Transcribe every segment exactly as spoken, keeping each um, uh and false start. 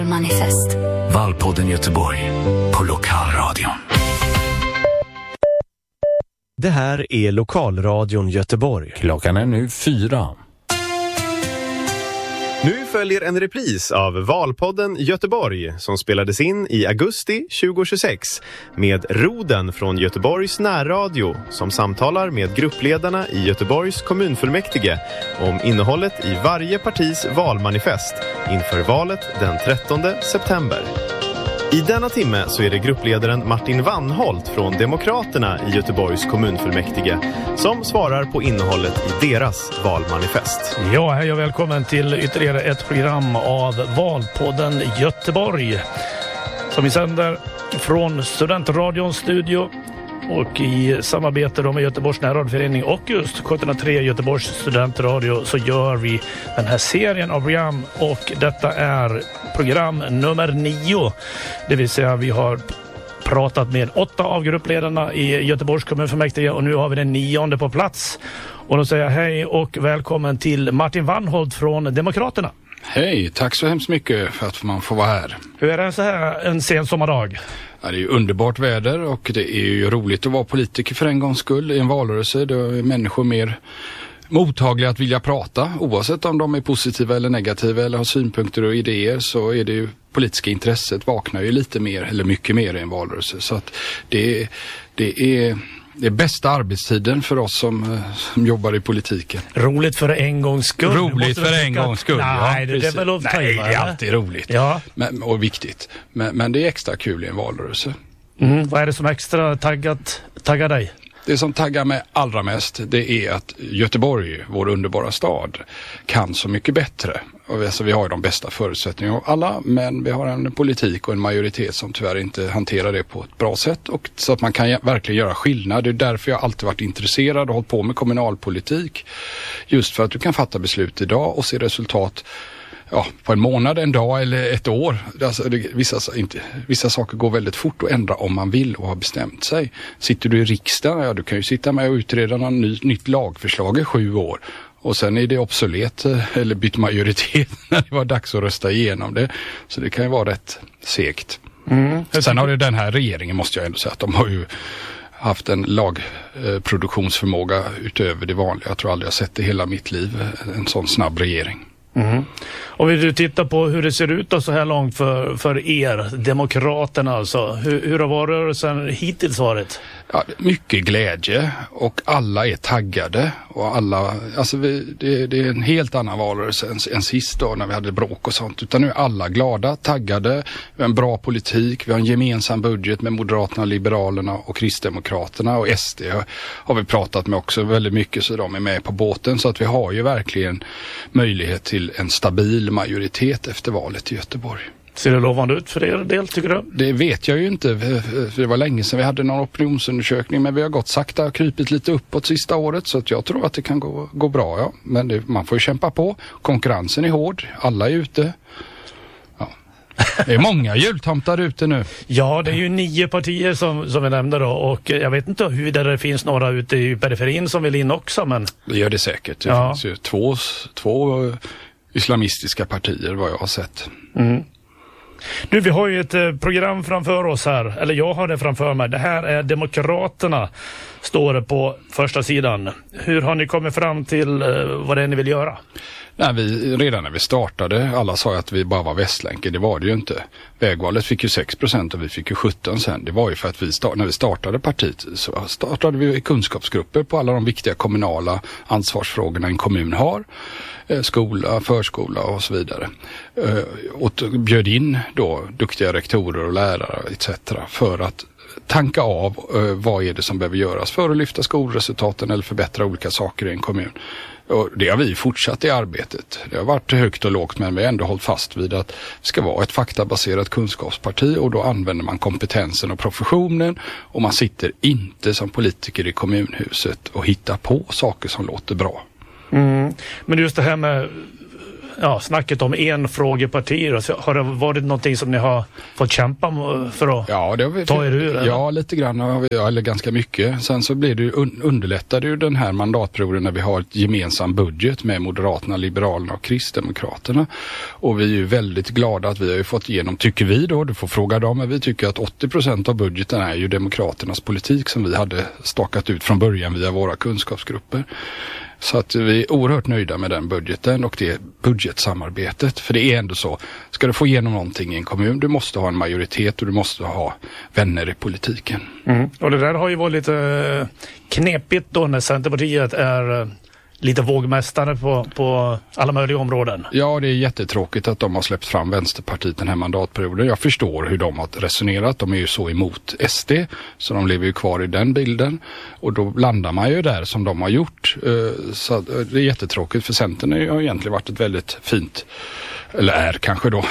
Manifest. Valpodden Göteborg på Lokalradion. Det här är Lokalradion Göteborg. Klockan är nu fyra. Nu följer en repris av Valpodden Göteborg som spelades in i augusti tjugohundratjugosex med Roden från Göteborgs närradio som samtalar med gruppledarna i Göteborgs kommunfullmäktige om innehållet i varje partis valmanifest inför valet den trettonde september. I denna timme så är det gruppledaren Martin Wannholt från Demokraterna i Göteborgs kommunfullmäktige som svarar på innehållet i deras valmanifest. Ja, hej och välkommen till ytterligare ett program av Valpodden Göteborg som vi sänder från Studentradions studio och i samarbete med Göteborgs närradioförening och just sjuttonhundratre Göteborgs studentradio så gör vi den här serien av program och detta är program nummer nio. Det vill säga vi har pratat med åtta av gruppledarna i Göteborgs kommunfullmäktige och nu har vi den nionde på plats. Och då säger jag hej och välkommen till Martin Wannholt från Demokraterna. Hej, tack så hemskt mycket för att man får vara här. Hur är det så här en sen sommardag? Ja, det är ju underbart väder och det är ju roligt att vara politiker för en gångs skull i en valrörelse. Då är människor mer mottagliga att vilja prata. Oavsett om de är positiva eller negativa eller har synpunkter och idéer så är det ju politiska intresset vaknar ju lite mer eller mycket mer i en valrörelse. Så att det, det är... Det är bästa arbetstiden för oss som, som jobbar i politiken. Roligt för en gångs skull. Roligt för en gångs skull, Nej, ja, det är väl att ta Nej, i, det är alltid roligt ja. men, och viktigt. Men, men det är extra kul i en valrörelse. Mm, vad är det som extra taggat, taggar dig? Det som taggar mig allra mest det är att Göteborg, vår underbara stad, kan så mycket bättre. Och vi, alltså, vi har ju de bästa förutsättningarna av alla, men vi har en politik och en majoritet som tyvärr inte hanterar det på ett bra sätt. Och så att man kan verkligen göra skillnad. Det är därför jag alltid varit intresserad och hållit på med kommunalpolitik. Just för att du kan fatta beslut idag och se resultat ja, på en månad, en dag eller ett år. Alltså, det, vissa, inte, vissa saker går väldigt fort att ändra om man vill och har bestämt sig. Sitter du i riksdagen, ja, du kan ju sitta med och utreda någon ny, nytt lagförslag i sju år. Och sen är det obsolet eller bytt majoritet när det var dags att rösta igenom det. Så det kan ju vara rätt segt. Mm. Sen har det den här regeringen måste jag ändå säga att de har ju haft en lagproduktionsförmåga utöver det vanliga. Jag tror aldrig jag sett det hela mitt liv, en sån snabb regering. Mm. Och vill du titta på hur det ser ut då så här långt för, för er, Demokraterna alltså. Hur, hur har valrörelsen hittills varit? Ja, mycket glädje och alla är taggade och alla, alltså vi, det, det är en helt annan valrörelse än, än sist då när vi hade bråk och sånt. Utan nu är alla glada, taggade, vi har en bra politik, vi har en gemensam budget med Moderaterna, Liberalerna och Kristdemokraterna och S D har vi pratat med också väldigt mycket så de är med på båten så att vi har ju verkligen möjlighet till en stabil majoritet efter valet i Göteborg. Ser det lovande ut för er del tycker du? Det vet jag ju inte, för det var länge sedan vi hade någon opinionsundersökning men vi har gått sakta och krypit lite uppåt sista året så att jag tror att det kan gå, gå bra. Ja. Men det, man får ju kämpa på, konkurrensen är hård, alla är ute. Ja. Det är många jultomtar ute nu. Ja, det är ju nio partier som, som vi nämnde då och jag vet inte hur det finns några ute i periferin som vill in också men... Det gör det säkert, det ja. finns ju två, två islamistiska partier vad jag har sett. Mm. Du, vi har ju ett eh, program framför oss här, eller jag har det framför mig. Det här är Demokraterna, står det på första sidan. Hur har ni kommit fram till eh, vad det är ni vill göra? Nej, vi, redan när vi startade, alla sa att vi bara var Västlänken, det var det ju inte. Vägvalet fick ju sex procent och vi fick ju sjutton sen. Det var ju för att vi start, när vi startade partiet så startade vi kunskapsgrupper på alla de viktiga kommunala ansvarsfrågorna en kommun har. Skola, förskola och så vidare. Och bjöd in då duktiga rektorer och lärare et cetera för att tanka av vad är det som behöver göras för att lyfta skolresultaten eller förbättra olika saker i en kommun. Och det har vi fortsatt i arbetet. Det har varit högt och lågt men vi har ändå hållit fast vid att det ska vara ett faktabaserat kunskapsparti och då använder man kompetensen och professionen och man sitter inte som politiker i kommunhuset och hittar på saker som låter bra. Mm. Men just det här med ja, snacket om enfrågepartier. Har det varit någonting som ni har fått kämpa för att ja, det har vi, ta er ur? Eller? Ja, lite grann har vi, eller ganska mycket. Sen så blir det ju un, underlättade ju den här mandatperioden när vi har ett gemensam budget med Moderaterna, Liberalerna och Kristdemokraterna. Och vi är ju väldigt glada att vi har ju fått igenom, tycker vi då, du får fråga dem, men vi tycker att åttio procent av budgeten är ju Demokraternas politik som vi hade stakat ut från början via våra kunskapsgrupper. Så att vi är oerhört nöjda med den budgeten och det budgetsamarbetet. För det är ändå så, ska du få igenom någonting i en kommun, du måste ha en majoritet och du måste ha vänner i politiken. Mm. Och det där har ju varit lite knepigt då när Centerpartiet är lite vågmästare på, på alla möjliga områden. Ja, det är jättetråkigt att de har släppt fram Vänsterpartiet den här mandatperioden. Jag förstår hur de har resonerat. De är ju så emot S D, så de lever ju kvar i den bilden. Och då landar man ju där som de har gjort. Så det är jättetråkigt, för Centern har egentligen varit ett väldigt fint, eller är kanske då,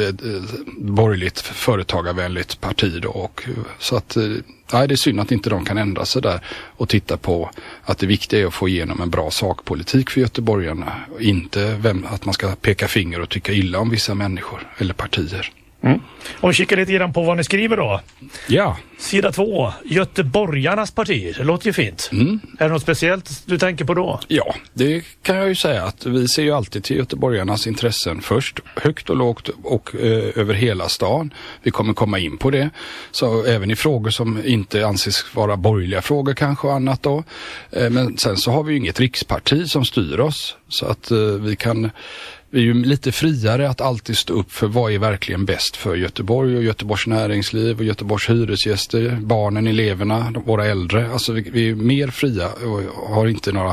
borgerligt företagarvänligt parti då. Och så att nej, det är synd att inte de kan ändra sig där och titta på att det viktiga är att få igenom en bra sakpolitik för göteborgarna. Inte vem, att man ska peka finger och tycka illa om vissa människor eller partier. Mm. Och kika lite grann på vad ni skriver då. Ja. Sida två, Göteborgarnas parti. Det låter ju fint. Mm. Är det något speciellt du tänker på då? Ja, det kan jag ju säga att vi ser ju alltid till göteborgarnas intressen först. Högt och lågt och eh, över hela stan. Vi kommer komma in på det. Så även i frågor som inte anses vara borgerliga frågor kanske och annat då. Eh, men sen så har vi ju inget riksparti som styr oss. Så att eh, vi kan... Vi är ju lite friare att alltid stå upp för vad är verkligen bäst för Göteborg och Göteborgs näringsliv och Göteborgs hyresgäster, barnen, eleverna, våra äldre. Alltså vi, vi är mer fria och har inte några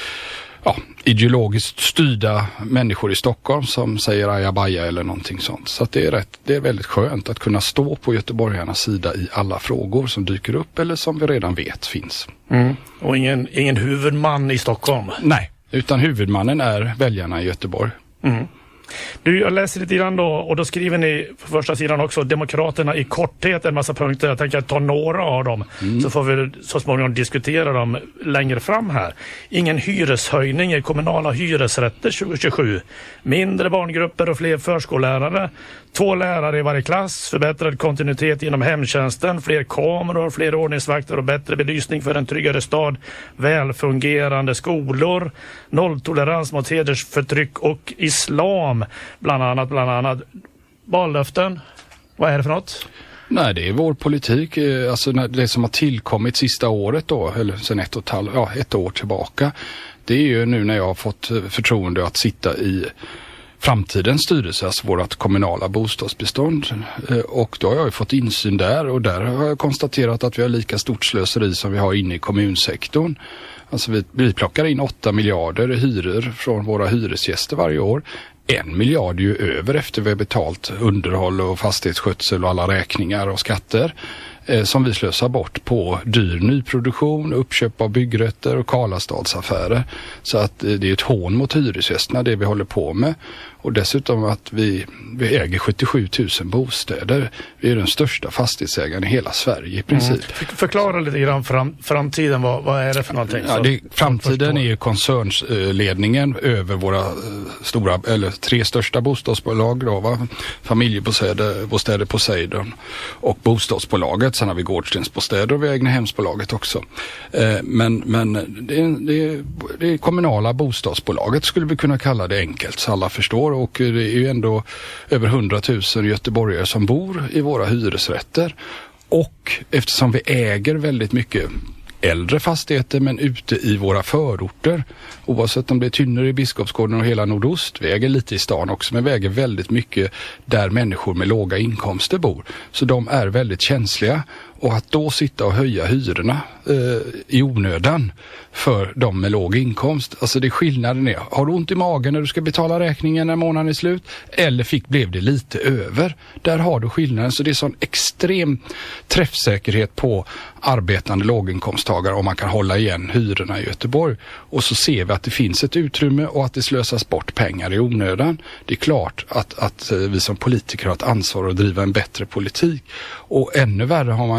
ja, ideologiskt styrda människor i Stockholm som säger ajabaja eller någonting sånt. Så att det är rätt, det är väldigt skönt att kunna stå på göteborgarnas sida i alla frågor som dyker upp eller som vi redan vet finns. Mm. Och ingen, ingen huvudman i Stockholm? Nej, utan huvudmannen är väljarna i Göteborg. Mm. Du, jag läser lite grann då, och då skriver ni på första sidan också Demokraterna i korthet en massa punkter. Jag tänker ta några av dem mm. så får vi så småningom diskutera dem längre fram här. Ingen hyreshöjning i kommunala hyresrätter tjugo tjugosju. Mindre barngrupper och fler förskollärare. Två lärare i varje klass. Förbättrad kontinuitet inom hemtjänsten. Fler kameror, fler ordningsvakter och bättre belysning för en tryggare stad. Välfungerande skolor. Nolltolerans mot hedersförtryck och islam. Bland annat, bland annat vallöften. Vad är det för något? Nej, det är vår politik. Alltså det som har tillkommit sista året då, eller sen ett och ett halvt, ja, ett år tillbaka. Det är ju nu när jag har fått förtroende att sitta i framtidens styrelse, alltså vårt kommunala bostadsbestånd. Och då har jag ju fått insyn där och där har jag konstaterat att vi har lika stort slöseri som vi har inne i kommunsektorn. Alltså vi, vi plockar in åtta miljarder hyror från våra hyresgäster varje år. En miljard är ju över efter vi har betalt underhåll och fastighetsskötsel och alla räkningar och skatter eh, som vi slösar bort på dyr nyproduktion, uppköp av byggrätter och Karlastadsaffärer. Så att eh, det är ett hån mot hyresgästerna det vi håller på med. Och dessutom att vi, vi äger sjuttiosju tusen bostäder. Vi är den största fastighetsägaren i hela Sverige i princip. Mm. För, förklara lite grann fram, framtiden, vad, vad är det för någonting? Ja, det, framtiden är ju koncernsledningen över våra uh, stora, eller tre största bostadsbolag då, va? Familjebostäder, bostäder Poseidon och bostadsbolaget. Sen har vi Gårdstensbostäder och vi ägnar hemsbolaget också. Eh, men men det, det, det är kommunala bostadsbolaget skulle vi kunna kalla det enkelt så alla förstår. Och det är ju ändå över hundratusen göteborgare som bor i våra hyresrätter. Och eftersom vi äger väldigt mycket äldre fastigheter men ute i våra förorter, oavsett om det är Tynner i Biskopsgården och hela nordost, vi äger lite i stan också, men vi äger väldigt mycket där människor med låga inkomster bor. Så de är väldigt känsliga. Och att då sitta och höja hyrorna eh, i onödan för de med låg inkomst. Alltså det är skillnaden är, har du ont i magen när du ska betala räkningen när månaden är slut? Eller fick, blev det lite över? Där har du skillnaden. Så det är sån extrem träffsäkerhet på arbetande låginkomsttagare om man kan hålla igen hyrorna i Göteborg. Och så ser vi att det finns ett utrymme och att det slösas bort pengar i onödan. Det är klart att, att vi som politiker har ett ansvar att driva en bättre politik. Och ännu värre har man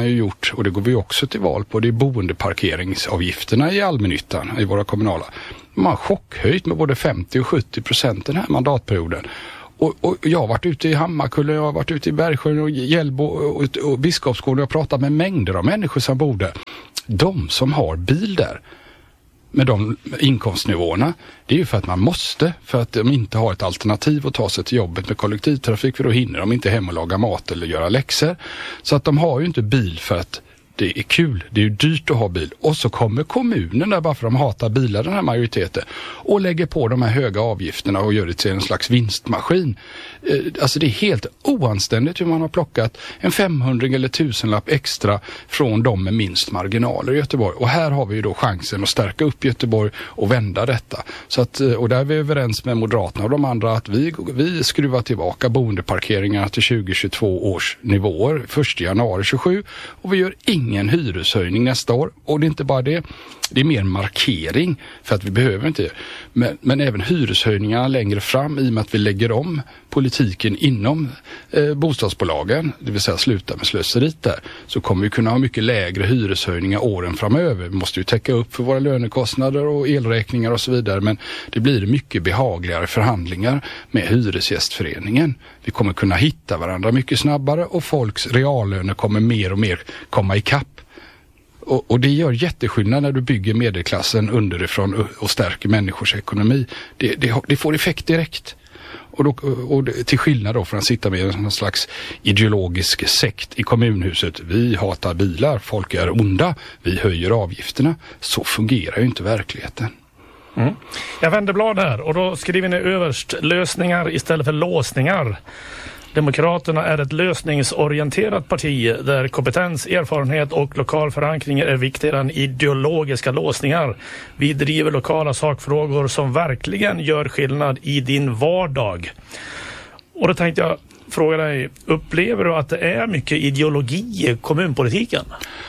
man ju gjort, och det går vi också till val på, det är boendeparkeringsavgifterna i allmännyttan, i våra kommunala. Man har chockhöjt med både femtio och sjuttio procent den här mandatperioden. Och, och jag har varit ute i Hammarkullen, jag har varit ute i Bergsjön och Hjällbo och, och, och Biskopsgården och jag har pratat med mängder av människor som bor där. De som har bil där, med de inkomstnivåerna, det är ju för att man måste, för att de inte har ett alternativ att ta sig till jobbet med kollektivtrafik, för då hinner de inte hem och laga mat eller göra läxor. Så att de har ju inte bil för att det är kul, det är ju dyrt att ha bil. Och så kommer kommunen där, bara för att de hatar bilar, den här majoriteten, och lägger på de här höga avgifterna och gör det till en slags vinstmaskin. Alltså det är helt oanständigt hur man har plockat en femhundring eller tusenlapp extra från de med minst marginaler i Göteborg. Och här har vi ju då chansen att stärka upp Göteborg och vända detta. Så att, och där är vi överens med Moderaterna och de andra att vi, vi skruvar tillbaka boendeparkeringarna till tjugo tjugotvå års nivåer första januari tjugosju, och vi gör ingen hyreshöjning nästa år. Och det är inte bara det, det är mer markering för att vi behöver inte. Men, men även hyreshöjningarna längre fram, i och med att vi lägger om politiken inom eh, bostadsbolagen, det vill säga sluta med slöseriet där, så kommer vi kunna ha mycket lägre hyreshöjningar åren framöver. Vi måste ju täcka upp för våra lönekostnader och elräkningar och så vidare, men det blir mycket behagligare förhandlingar med Hyresgästföreningen. Vi kommer kunna hitta varandra mycket snabbare och folks reallöner kommer mer och mer komma i kapp. Och, och det gör jätteskillnad när du bygger medelklassen underifrån och stärker människors ekonomi. Det, det, det får effekt direkt. Och, då, och det, till skillnad då från att sitta med en slags ideologisk sekt i kommunhuset. Vi hatar bilar, folk är onda, vi höjer avgifterna. Så fungerar ju inte verkligheten. Mm. Jag vänder blad här och då skriver ni överst lösningar istället för låsningar. Demokraterna är ett lösningsorienterat parti där kompetens, erfarenhet och lokal förankring är viktigare än ideologiska låsningar. Vi driver lokala sakfrågor som verkligen gör skillnad i din vardag. Och då tänkte jag fråga dig, upplever du att det är mycket ideologi i kommunpolitiken?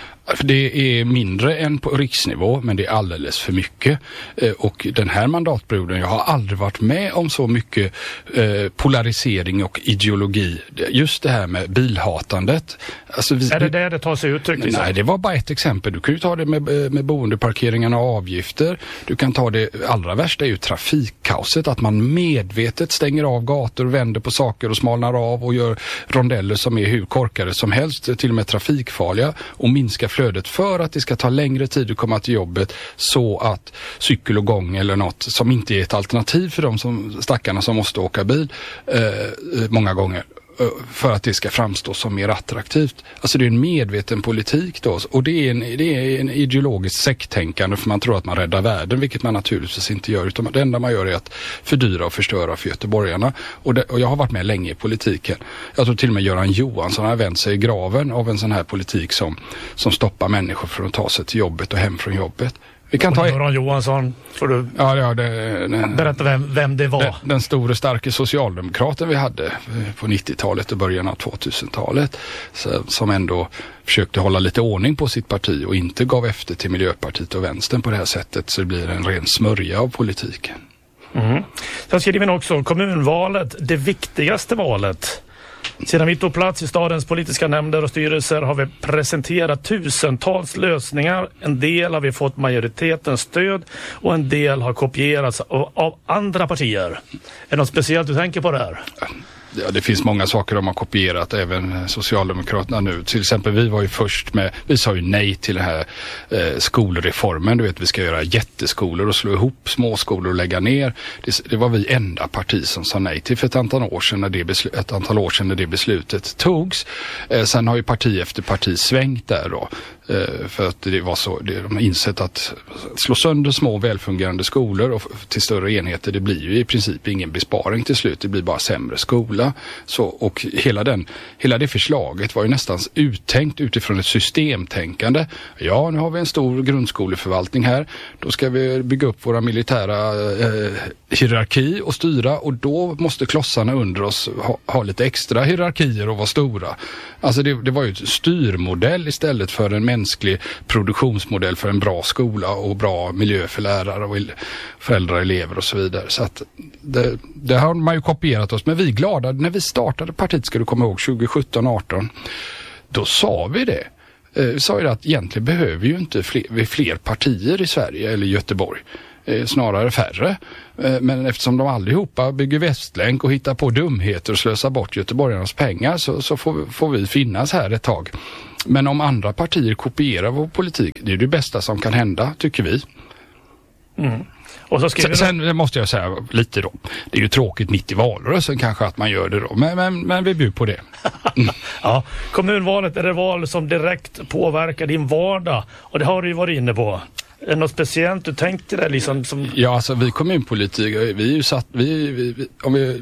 Det är mindre än på riksnivå, men det är alldeles för mycket. Och den här mandatperioden, jag har aldrig varit med om så mycket polarisering och ideologi. Just det här med bilhatandet. Alltså vi, är det där det tar sig uttryck? Liksom? Nej, det var bara ett exempel. Du kan ju ta det med, med boendeparkeringarna och avgifter. Du kan ta det, allra värsta är ju trafikkaoset. Att man medvetet stänger av gator, vänder på saker och smalnar av och gör rondeller som är hur korkade som helst, till och med trafikfarliga, och minskar flödet för att det ska ta längre tid att komma till jobbet, så att cykel och gång eller något som inte är ett alternativ för de som, stackarna som måste åka bil eh, många gånger, för att det ska framstå som mer attraktivt. Alltså det är en medveten politik då, och det är en, det är en ideologiskt sekttänkande, för man tror att man räddar världen, vilket man naturligtvis inte gör, utan det enda man gör är att fördyra och förstöra för göteborgarna. Och, det, och jag har varit med länge i politiken. Jag tror till och med Göran Johansson har vänt sig i graven av en sån här politik som, som stoppar människor från att ta sig till jobbet och hem från jobbet. Vi kan ta Göran Johansson, får du ja, ja, det, det, berätta vem, vem det var? Den, den stora starka socialdemokraten vi hade på nittiotalet och början av tvåtusentalet, så, som ändå försökte hålla lite ordning på sitt parti och inte gav efter till Miljöpartiet och vänstern på det här sättet, så det blir en ren smörja av politiken. Mm. Sen skriver vi också kommunvalet, det viktigaste valet. Sedan vi tog plats i stadens politiska nämnder och styrelser har vi presenterat tusentals lösningar. En del har vi fått majoritetens stöd och en del har kopierats av, av andra partier. Är det något speciellt du tänker på det här? Ja, det finns många saker de har kopierat, även Socialdemokraterna nu. Till exempel, vi var ju först med, vi sa ju nej till den här eh, skolreformen. Du vet, vi ska göra jätteskolor och slå ihop småskolor och lägga ner. Det, det var vi enda parti som sa nej till för ett antal år sedan när det, beslu- ett antal år sedan när det beslutet togs. Eh, sen har ju parti efter parti svängt där då. Eh, för att det var så, det, de har insett att slå sönder små välfungerande skolor och till större enheter, det blir ju i princip ingen besparing till slut. Det blir bara sämre skola. Så, och hela, den, hela det förslaget var ju nästan uttänkt utifrån ett systemtänkande. Ja, nu har vi en stor grundskoleförvaltning här. Då ska vi bygga upp våra militära eh, hierarki och styra, och då måste klossarna under oss ha, ha lite extra hierarkier och vara stora. Alltså det, det var ju ett styrmodell istället för en mänsklig produktionsmodell för en bra skola och bra miljö för lärare och föräldrar, elever och så vidare. Så att det, det har man ju kopierat oss, men vi är glada. När vi startade partiet, ska du komma ihåg, tjugo sjutton arton, då sa vi det. Eh, vi sa ju att egentligen behöver vi ju inte fler, vi fler partier i Sverige eller Göteborg. Eh, snarare färre. Eh, men eftersom de allihopa bygger Västlänk och hittar på dumheter och slösar bort göteborgarnas pengar så, så får, får vi finnas här ett tag. Men om andra partier kopierar vår politik, det är det bästa som kan hända, tycker vi. Mm. Och så sen, sen måste jag säga lite då, det är ju tråkigt mitt i valrörelsen kanske att man gör det då, men, men, men vi bjuder på det. Mm. Ja, kommunvalet är det val som direkt påverkar din vardag och det har du ju varit inne på. Är det något speciellt du tänkte det liksom? Som... Ja, alltså vi kommunpolitiker, vi är ju satt, vi, vi, vi, om vi,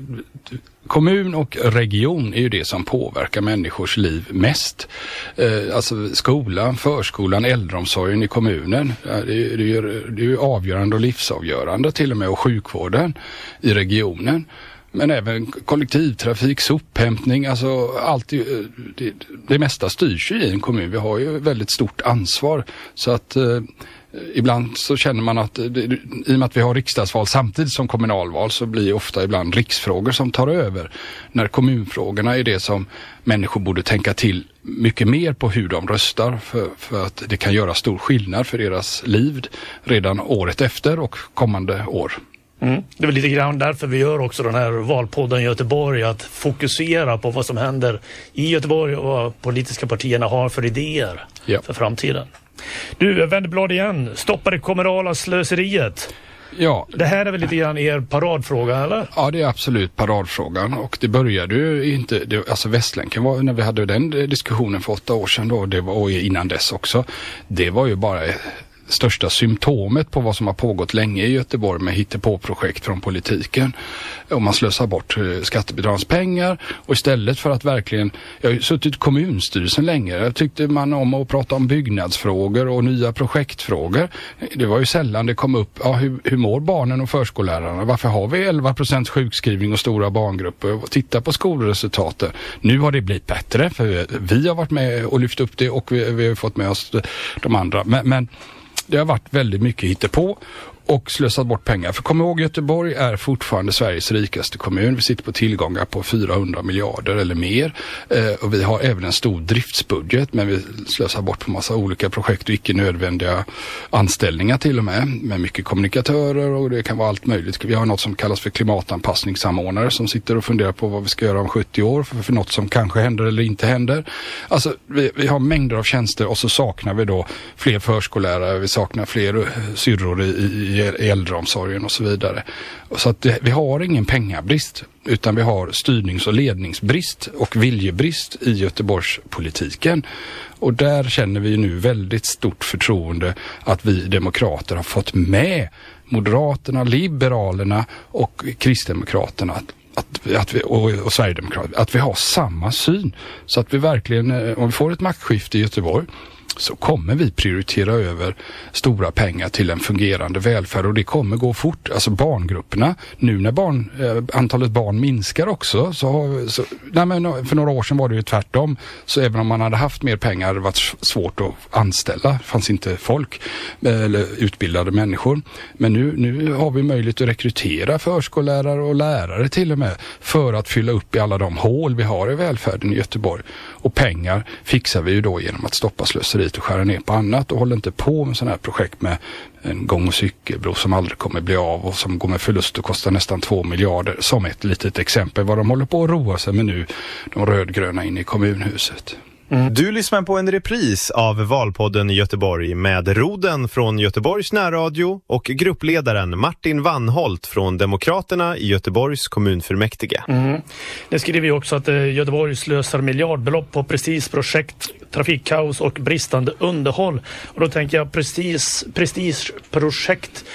kommun och region är ju det som påverkar människors liv mest. Eh, alltså skolan, förskolan, äldreomsorgen i kommunen, det är, det, är, det är ju avgörande och livsavgörande till och med, och sjukvården i regionen. Men även kollektivtrafik, sophämtning, alltså allt det, det, det mesta styrs ju i en kommun. Vi har ju väldigt stort ansvar, så att eh, ibland så känner man att det, i och med att vi har riksdagsval samtidigt som kommunalval så blir ofta ibland riksfrågor som tar över. När kommunfrågorna är det som människor borde tänka till mycket mer på hur de röstar för, för att det kan göra stor skillnad för deras liv redan året efter och kommande år. Mm. Det är väl lite grann därför vi gör också den här valpodden i Göteborg, att fokusera på vad som händer i Göteborg och vad politiska partierna har för idéer ja. för framtiden. Du, vänder blad igen. Stoppa det kommunala slöseriet. Ja. Det här är väl lite grann er paradfråga, eller? Ja, det är absolut paradfrågan, och det började ju inte, det, alltså Västlänken var, när vi hade den diskussionen för åtta år sedan då, det var, och innan dess också, det var ju bara största symptomet på vad som har pågått länge i Göteborg med hittepåprojekt från politiken. Om man slösar bort skattebetalarnas pengar, och istället för att verkligen, jag har ju suttit i kommunstyrelsen länge, jag tyckte man om att prata om byggnadsfrågor och nya projektfrågor. Det var ju sällan det kom upp, ja, hur, hur mår barnen och förskollärarna? Varför har vi elva procent sjukskrivning och stora barngrupper? Titta på skolresultaten. Nu har det blivit bättre, för vi har varit med och lyft upp det, och vi, vi har fått med oss de andra. Men, men det har varit väldigt mycket hittepå och slösat bort pengar. För kom ihåg, Göteborg är fortfarande Sveriges rikaste kommun. Vi sitter på tillgångar på fyrahundra miljarder eller mer. Eh, och vi har även en stor driftsbudget, men vi slösar bort på massa olika projekt och icke nödvändiga anställningar till och med. Med mycket kommunikatörer, och det kan vara allt möjligt. Vi har något som kallas för klimatanpassningssamordnare som sitter och funderar på vad vi ska göra om sjuttio år för, för något som kanske händer eller inte händer. Alltså, vi, vi har mängder av tjänster, och så saknar vi då fler förskollärare, vi saknar fler syrror i, i i äldreomsorgen och så vidare. Så att det, vi har ingen pengabrist, utan vi har styrnings- och ledningsbrist och viljebrist i Göteborgspolitiken. Och där känner vi nu väldigt stort förtroende att vi demokrater har fått med Moderaterna, Liberalerna och Kristdemokraterna att Att, att vi, och, och Sverigedemokrater, att vi har samma syn. Så att vi verkligen, om vi får ett maktskifte i Göteborg, så kommer vi prioritera över stora pengar till en fungerande välfärd, och det kommer gå fort. Alltså barngrupperna, nu när barn, eh, antalet barn minskar också, så, har, så nej men för några år sedan var det ju tvärtom. Så även om man hade haft mer pengar hade det varit svårt att anställa. Det fanns inte folk eller utbildade människor. Men nu, nu har vi möjlighet att rekrytera förskollärare och lärare till och med, för att fylla upp i alla de hål vi har i välfärden i Göteborg. Och pengar fixar vi ju då genom att stoppa slöseri och skära ner på annat, och håller inte på med sådana här projekt med en gång- och cykelbro som aldrig kommer bli av och som går med förlust och kostar nästan två miljarder, som ett litet exempel vad de håller på att roa sig med nu, de rödgröna inne i kommunhuset. Mm. Du lyssnar på en repris av Valpodden i Göteborg med Roden från Göteborgs närradio och gruppledaren Martin Wannholt från Demokraterna i Göteborgs kommunfullmäktige. Mm. Det skriver vi också att eh, Göteborg slösar miljardbelopp på prestigeprojekt, trafikkaos och bristande underhåll. Och då tänker jag prestige, prestigeprojekt.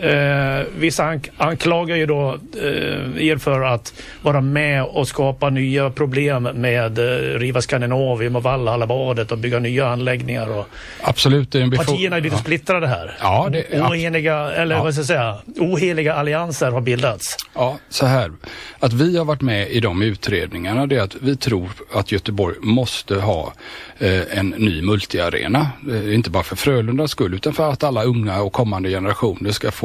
Eh, vissa ank- anklagar ju då eh, er för att vara med och skapa nya problem med eh, riva Skandinavien och Valhallabadet och bygga nya anläggningar. Och absolut. Det är en befo- partierna är lite ja. splittrade här. Ja, det, Oeniga, eller ja. vad ska jag säga, oheliga allianser har bildats. Ja, så här. Att vi har varit med i de utredningarna, det är att vi tror att Göteborg måste ha eh, en ny multiarena. Eh, inte bara för Frölundas skull, utan för att alla unga och kommande generationer ska få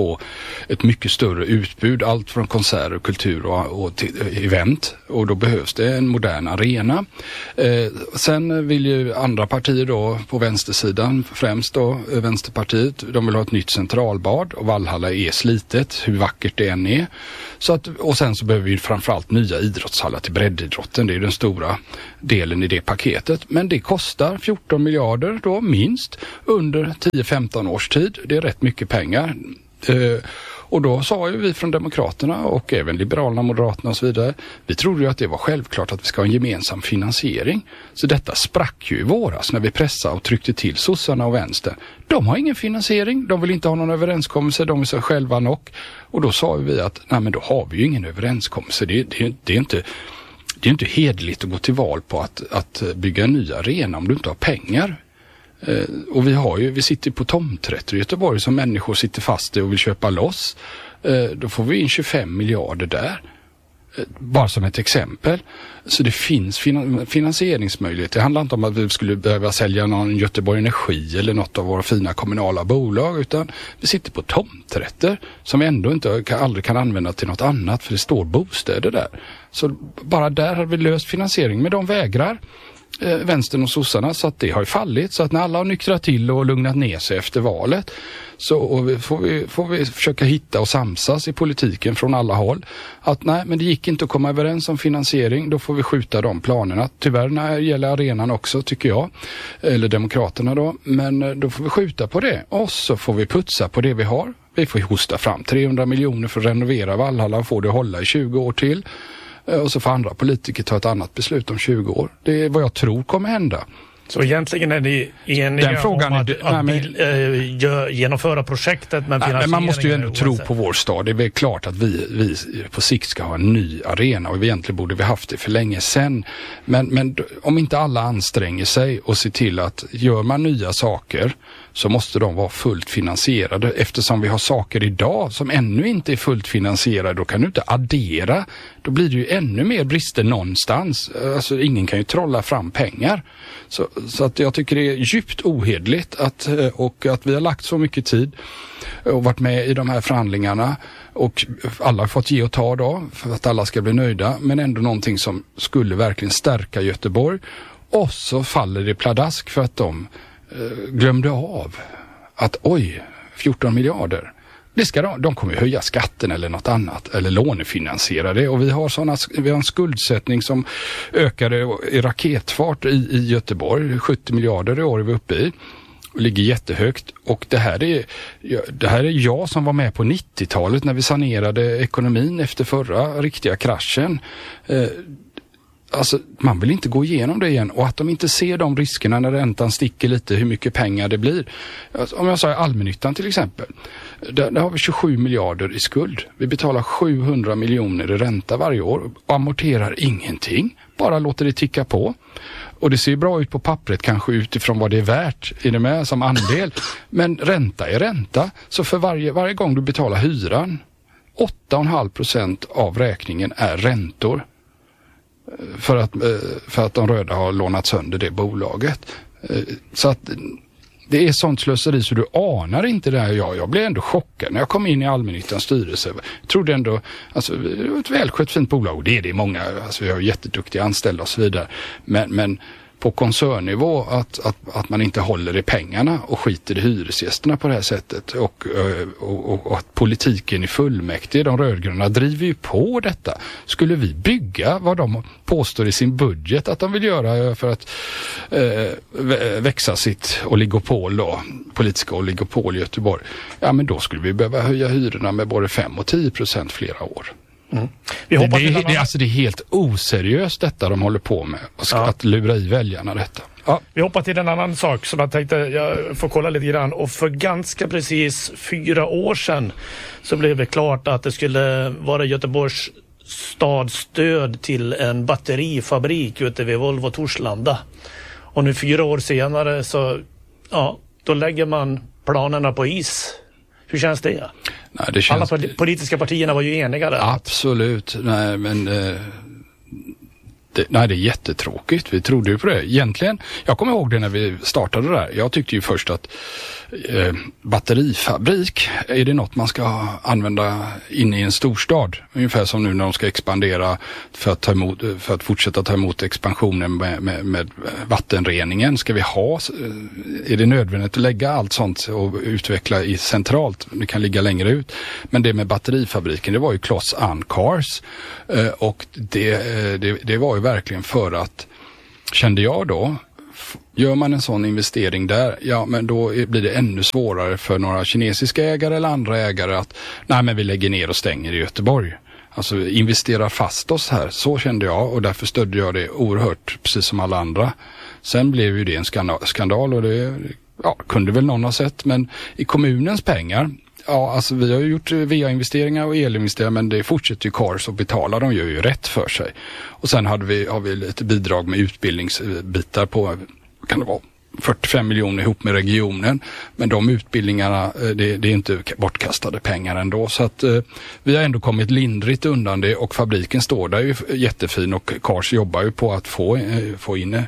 få ett mycket större utbud, allt från konserter, kultur och, och till event. Och då behövs det en modern arena. Eh, sen vill ju andra partier då på vänstersidan, främst då Vänsterpartiet, de vill ha ett nytt centralbad och Valhalla är slitet, hur vackert det än är. Så att, och sen så behöver vi framförallt nya idrottshallar till breddidrotten, det är den stora delen i det paketet. Men det kostar fjorton miljarder då minst under tio till femton års tid. Det är rätt mycket pengar. Eh, och då sa ju vi från Demokraterna och även Liberalerna, Moderaterna och så vidare, vi trodde ju att det var självklart att vi ska ha en gemensam finansiering. Så detta sprack ju i våras när vi pressade och tryckte till sossarna och vänster. De har ingen finansiering, de vill inte ha någon överenskommelse, de är sig själva nog. Och då sa vi att nej, men då har vi ju ingen överenskommelse. Det, det, det är inte... Det är inte hederligt att gå till val på att, att bygga en ny arena om du inte har pengar. Eh, och vi har ju, vi sitter på tomträtter i Göteborg som människor sitter fast i och vill köpa loss. Eh, då får vi in tjugofem miljarder där. Eh, bara som ett exempel. Så det finns finan- finansieringsmöjligheter. Det handlar inte om att vi skulle behöva sälja någon Göteborg Energi eller något av våra fina kommunala bolag, utan vi sitter på tomträtter som vi ändå inte kan, aldrig kan använda till något annat för det står bostäder där. Så bara där har vi löst finansiering, men de vägrar eh, vänstern och sossarna, så att det har ju fallit. Så att när alla har nyktrat till och lugnat ner sig efter valet så och vi, får, vi, får vi försöka hitta och samsas i politiken från alla håll. Att nej, men det gick inte att komma överens om finansiering, då får vi skjuta de planerna. Tyvärr när det gäller arenan också, tycker jag. Eller Demokraterna då. Men då får vi skjuta på det. Och så får vi putsa på det vi har. Vi får hosta fram trehundra miljoner för att renovera Valhalla och få det att hålla i tjugo år till. Och så får andra politiker ta ett annat beslut om tjugo år. Det är vad jag tror kommer hända. Så egentligen är ni eniga Den frågan om att, är, att nej, bil, äh, gör, genomföra projektet, men finansieringen... Men man måste ju ändå tro på vår stad. Det är väl klart att vi, vi på sikt ska ha en ny arena och egentligen borde vi haft det för länge sedan. Men, men om inte alla anstränger sig och ser till att gör man nya saker så måste de vara fullt finansierade. Eftersom vi har saker idag som ännu inte är fullt finansierade, då kan du inte addera. Då blir det ju ännu mer brister någonstans. Alltså ingen kan ju trolla fram pengar. Så, så att jag tycker det är djupt ohederligt att, och att vi har lagt så mycket tid och varit med i de här förhandlingarna och alla har fått ge och ta då för att alla ska bli nöjda, men ändå någonting som skulle verkligen stärka Göteborg, och så faller det pladask för att de eh, glömde av att oj, fjorton miljarder. Det ska de, de kommer ju höja skatten eller något annat eller lånefinansiera det, och vi har såna, vi har en skuldsättning som ökade i raketfart i, i Göteborg, sjuttio miljarder i år är vi uppe i och ligger jättehögt, och det här är det här är jag som var med på nittiotalet när vi sanerade ekonomin efter förra riktiga kraschen. Eh, Alltså, man vill inte gå igenom det igen, och att de inte ser de riskerna när räntan sticker lite, hur mycket pengar det blir. Alltså, om jag säger allmännyttan till exempel, där, där har vi tjugosju miljarder i skuld. Vi betalar sjuhundra miljoner i ränta varje år och amorterar ingenting, bara låter det ticka på. Och det ser bra ut på pappret kanske utifrån vad det är värt, är det med som andel. Men ränta är ränta, så för varje, varje gång du betalar hyran, åtta komma fem procent av räkningen är räntor. För att, för att de röda har lånat sönder det bolaget. Så att det är sånt slöseri så du anar inte det här. Jag, jag blev ändå chockad när jag kom in i allmännyttans styrelse. Jag trodde ändå, alltså det var ett välskött fint bolag. Det är det många, alltså vi har jätteduktiga anställda och så vidare. Men, men på koncernnivå att, att, att man inte håller i pengarna och skiter i hyresgästerna på det här sättet, och, och, och, och att politiken i fullmäktige, de rödgröna, driver ju på detta. Skulle vi bygga vad de påstår i sin budget att de vill göra för att eh, växa sitt oligopol då, politiska oligopol i Göteborg, ja men då skulle vi behöva höja hyrorna med både fem och tio procent flera år. Mm. Vi hoppas det, det, det, alltså det är helt oseriöst detta de håller på med, och ska, ja. Att lura i väljarna detta. Ja. Vi hoppar till en annan sak som jag tänkte jag får kolla lite grann, och för ganska precis fyra år sedan så blev det klart att det skulle vara Göteborgs stadsstöd till en batterifabrik ute vid Volvo Torslanda. Och nu fyra år senare så ja, då lägger man planerna på is. Hur känns det? Nej, det känns... Alla politiska partierna var ju eniga där. Absolut. Nej, men eh, Det, nej, det är jättetråkigt. Vi trodde ju på det. Egentligen, jag kommer ihåg det när vi startade det där. Jag tyckte ju först att eh, batterifabrik, är det något man ska använda inne i en storstad? Ungefär som nu när de ska expandera för att, ta emot, för att fortsätta ta emot expansionen med, med, med vattenreningen. Ska vi ha, är det nödvändigt att lägga allt sånt och utveckla i centralt? Det kan ligga längre ut. Men det med batterifabriken, det var ju Closs and Cars. Eh, och det, det, det var ju verkligen för att, kände jag då, gör man en sån investering där, ja men då blir det ännu svårare för några kinesiska ägare eller andra ägare att, nej men vi lägger ner och stänger i Göteborg. Alltså investera fast oss här, så kände jag, och därför stödde jag det oerhört, precis som alla andra. Sen blev ju det en skandal och det, ja, kunde väl någon ha sett, men i kommunens pengar, ja, alltså vi har ju gjort V A-investeringar och elinvesteringar, men det fortsätter ju Cars att betala, de gör ju rätt för sig. Och sen hade vi, har vi lite bidrag med utbildningsbitar på, kan det vara fyrtiofem miljoner ihop med regionen, men de utbildningarna, det, det är inte bortkastade pengar ändå, så att eh, vi har ändå kommit lindrigt undan det, och fabriken står där ju jättefin, och Cars jobbar ju på att få, eh, få in eh,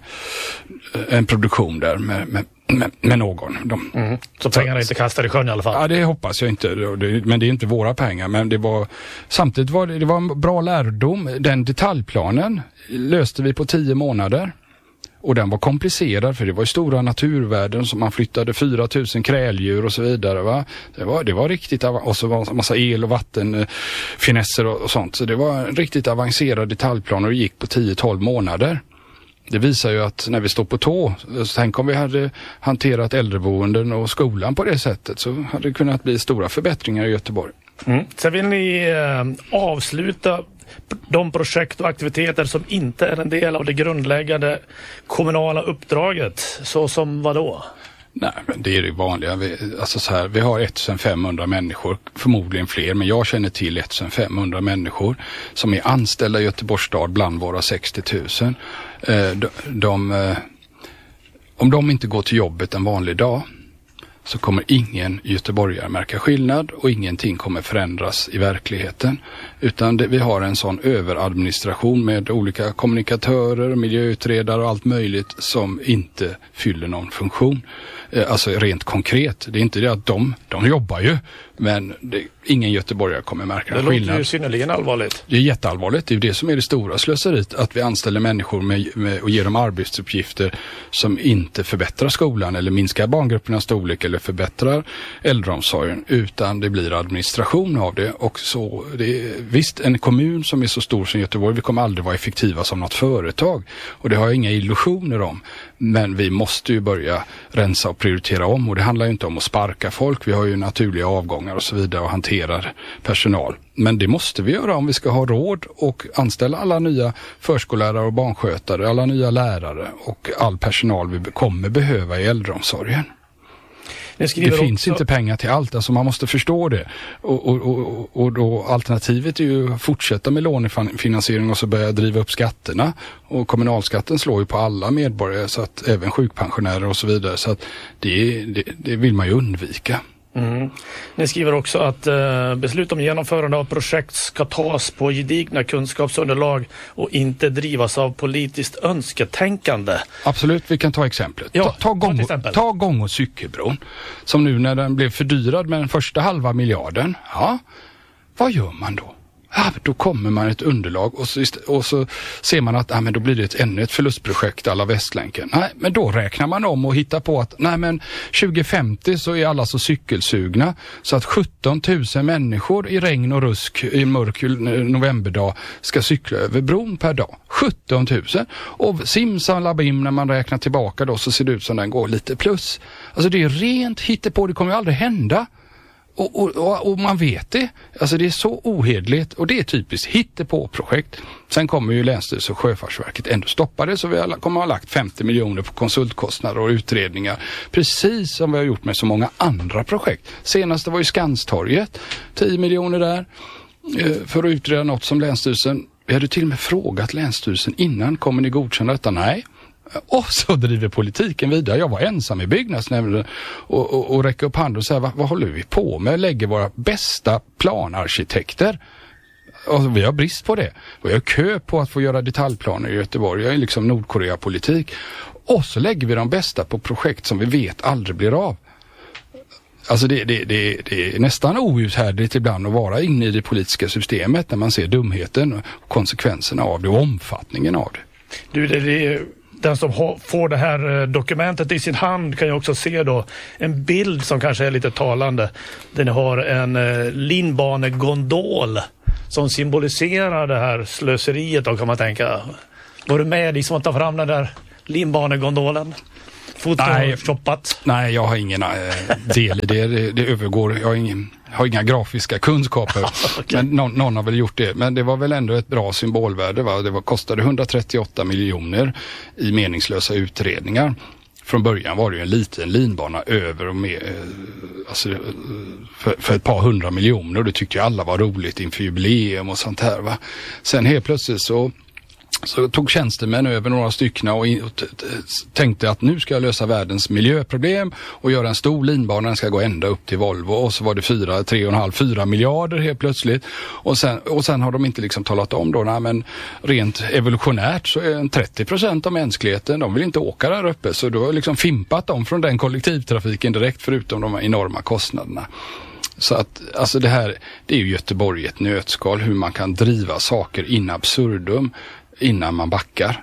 en produktion där med, med Med, med någon. De, mm. Så pengarna är inte kastade i sjön i alla fall? Ja, det hoppas jag inte. Det, men det är inte våra pengar. Men det var, samtidigt var det, det var en bra lärdom. Den detaljplanen löste vi på tio månader. Och den var komplicerad, för det var ju stora naturvärden som man flyttade fyra tusen kräldjur och så vidare. Va? Det, var, det var riktigt, och så var det en massa el- och vattenfinesser och, och sånt. Så det var en riktigt avancerad detaljplan, och det gick på tio till tolv månader. Det visar ju att när vi står på tå, så tänk om vi hade hanterat äldreboenden och skolan på det sättet, så hade det kunnat bli stora förbättringar i Göteborg. Mm. Sen vill ni eh, avsluta de projekt och aktiviteter som inte är en del av det grundläggande kommunala uppdraget, så som vad då? Nej, men det är det vanliga. Vi, alltså så här, vi har femtonhundra människor, förmodligen fler, men jag känner till femtonhundra människor som är anställda i Göteborgs stad bland våra sextio tusen. Eh, de, de, eh, om de inte går till jobbet en vanlig dag, så kommer ingen göteborgare märka skillnad, och ingenting kommer förändras i verkligheten. Utan det, vi har en sån överadministration med olika kommunikatörer, miljöutredare och allt möjligt som inte fyller någon funktion. Eh, alltså rent konkret. Det är inte det att de, de jobbar ju, men det, ingen göteborgare kommer märka det skillnad. Det låter ju synnerligen allvarligt. Det är jätteallvarligt. Det är ju det som är det stora slöseriet, att vi anställer människor med, med, och ger dem arbetsuppgifter som inte förbättrar skolan eller minskar barngruppernas storlek eller förbättrar äldreomsorgen, utan det blir administration av det. Och så, det är, visst, en kommun som är så stor som Göteborg, vi kommer aldrig vara effektiva som något företag, och det har jag inga illusioner om, men vi måste ju börja rensa och prioritera om, och det handlar ju inte om att sparka folk, vi har ju naturliga avgångar och så vidare och hanterar personal. Men det måste vi göra om vi ska ha råd och anställa alla nya förskollärare och barnskötare, alla nya lärare och all personal vi kommer behöva i äldreomsorgen. Det finns också inte pengar till allt, alltså man måste förstå det. Och, och, och, och då alternativet är ju att fortsätta med lånefinansiering och så börja driva upp skatterna. Och kommunalskatten slår ju på alla medborgare, så att även sjukpensionärer och så vidare. Så att det, det, det vill man ju undvika. Mm. Ni skriver också att eh, beslut om genomförande av projekt ska tas på gedigna kunskapsunderlag och inte drivas av politiskt önsketänkande. Absolut, vi kan ta exemplet. Ja, ta, ta, gång, exempel. ta gång- och cykelbron, som nu när den blev fördyrad med den första halva miljarden. Ja, vad gör man då? Ja, då kommer man ett underlag och så, och så ser man att ja, men då blir det ett, ännu ett förlustprojekt alla Västlänken. Nej, men då räknar man om och hittar på att nej, men tjugo femtio så är alla så cykelsugna så att sjutton tusen människor i regn och rusk i en mörk novemberdag ska cykla över bron per dag. sjutton tusen. Och simsalabim, när man räknar tillbaka då, så ser det ut som den går lite plus. Alltså det är rent hittepå, det kommer ju aldrig hända. Och, och, och, och man vet det. Alltså det är så ohederligt, och det är typiskt hittepå-projekt. Sen kommer ju Länsstyrelsen och Sjöfartsverket ändå stoppa det, så vi kommer ha lagt femtio miljoner på konsultkostnader och utredningar. Precis som vi har gjort med så många andra projekt. Senast det var ju Skanstorget, tio miljoner där för att utreda något som Länsstyrelsen, vi hade till och med frågat Länsstyrelsen innan, kommer ni godkänna detta? Nej. Och så driver politiken vidare. Jag var ensam i byggnadsnämnden och, och, och räcker upp handen och säger, vad, vad håller vi på med? Lägger våra bästa planarkitekter, Och vi har brist på det. Vi har kö på att få göra detaljplaner i Göteborg. Jag är liksom Nordkorea-politik. Och så lägger vi de bästa på projekt som vi vet aldrig blir av. Alltså det, det, det, det är nästan outhärdligt ibland att vara inne i det politiska systemet när man ser dumheten och konsekvenserna av det och omfattningen av det. Du, det, det, den som ha, får det här dokumentet i sin hand kan ju också se då en bild som kanske är lite talande. Den har en eh, linbanegondol som symboliserar det här slöseriet då, kan man tänka. Var du med liksom att ta fram den där linbanegondolen? Fotoshoppat? Nej, nej, jag har ingen äh, del i det. det. Det övergår. Jag har, ingen, har inga grafiska kunskaper. Okay. Men någon, någon har väl gjort det. Men det var väl ändå ett bra symbolvärde. Va? Det var, kostade hundratrettioåtta miljoner i meningslösa utredningar. Från början var det ju en liten linbana över och med, alltså, för, för ett par hundra miljoner. Och det tyckte ju alla var roligt inför jubileum och sånt här. Va? Sen helt plötsligt så Så tog tjänstemän över några stycken och, in, och t- t- tänkte att nu ska jag lösa världens miljöproblem och göra en stor linbana, den ska gå ända upp till Volvo. Och så var det fyra, tre och en halv, fyra miljarder helt plötsligt. Och sen, och sen har de inte liksom talat om då, nej, men rent evolutionärt så är en trettio procent av mänskligheten, de vill inte åka där uppe. Så då har liksom fimpat dem från den kollektivtrafiken direkt, förutom de enorma kostnaderna. Så att, alltså det här, det är ju Göteborg i ett nötskal, hur man kan driva saker in absurdum innan man backar.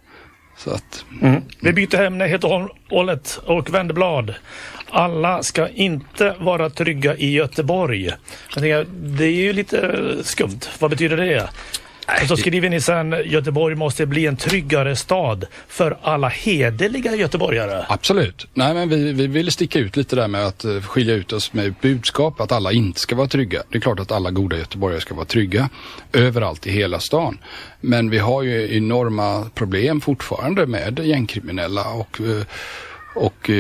Så att, mm. Vi byter ämne helt och hållet och vänder blad. Alla ska inte vara trygga i Göteborg. Jag tänker, det är ju lite skumt. Vad betyder det? Och så skriver ni sen, Göteborg måste bli en tryggare stad för alla hederliga göteborgare. Absolut. Nej, men vi, vi ville sticka ut lite där med att skilja ut oss med budskap att alla inte ska vara trygga. Det är klart att alla goda göteborgare ska vara trygga överallt i hela stan. Men vi har ju enorma problem fortfarande med gängkriminella och, och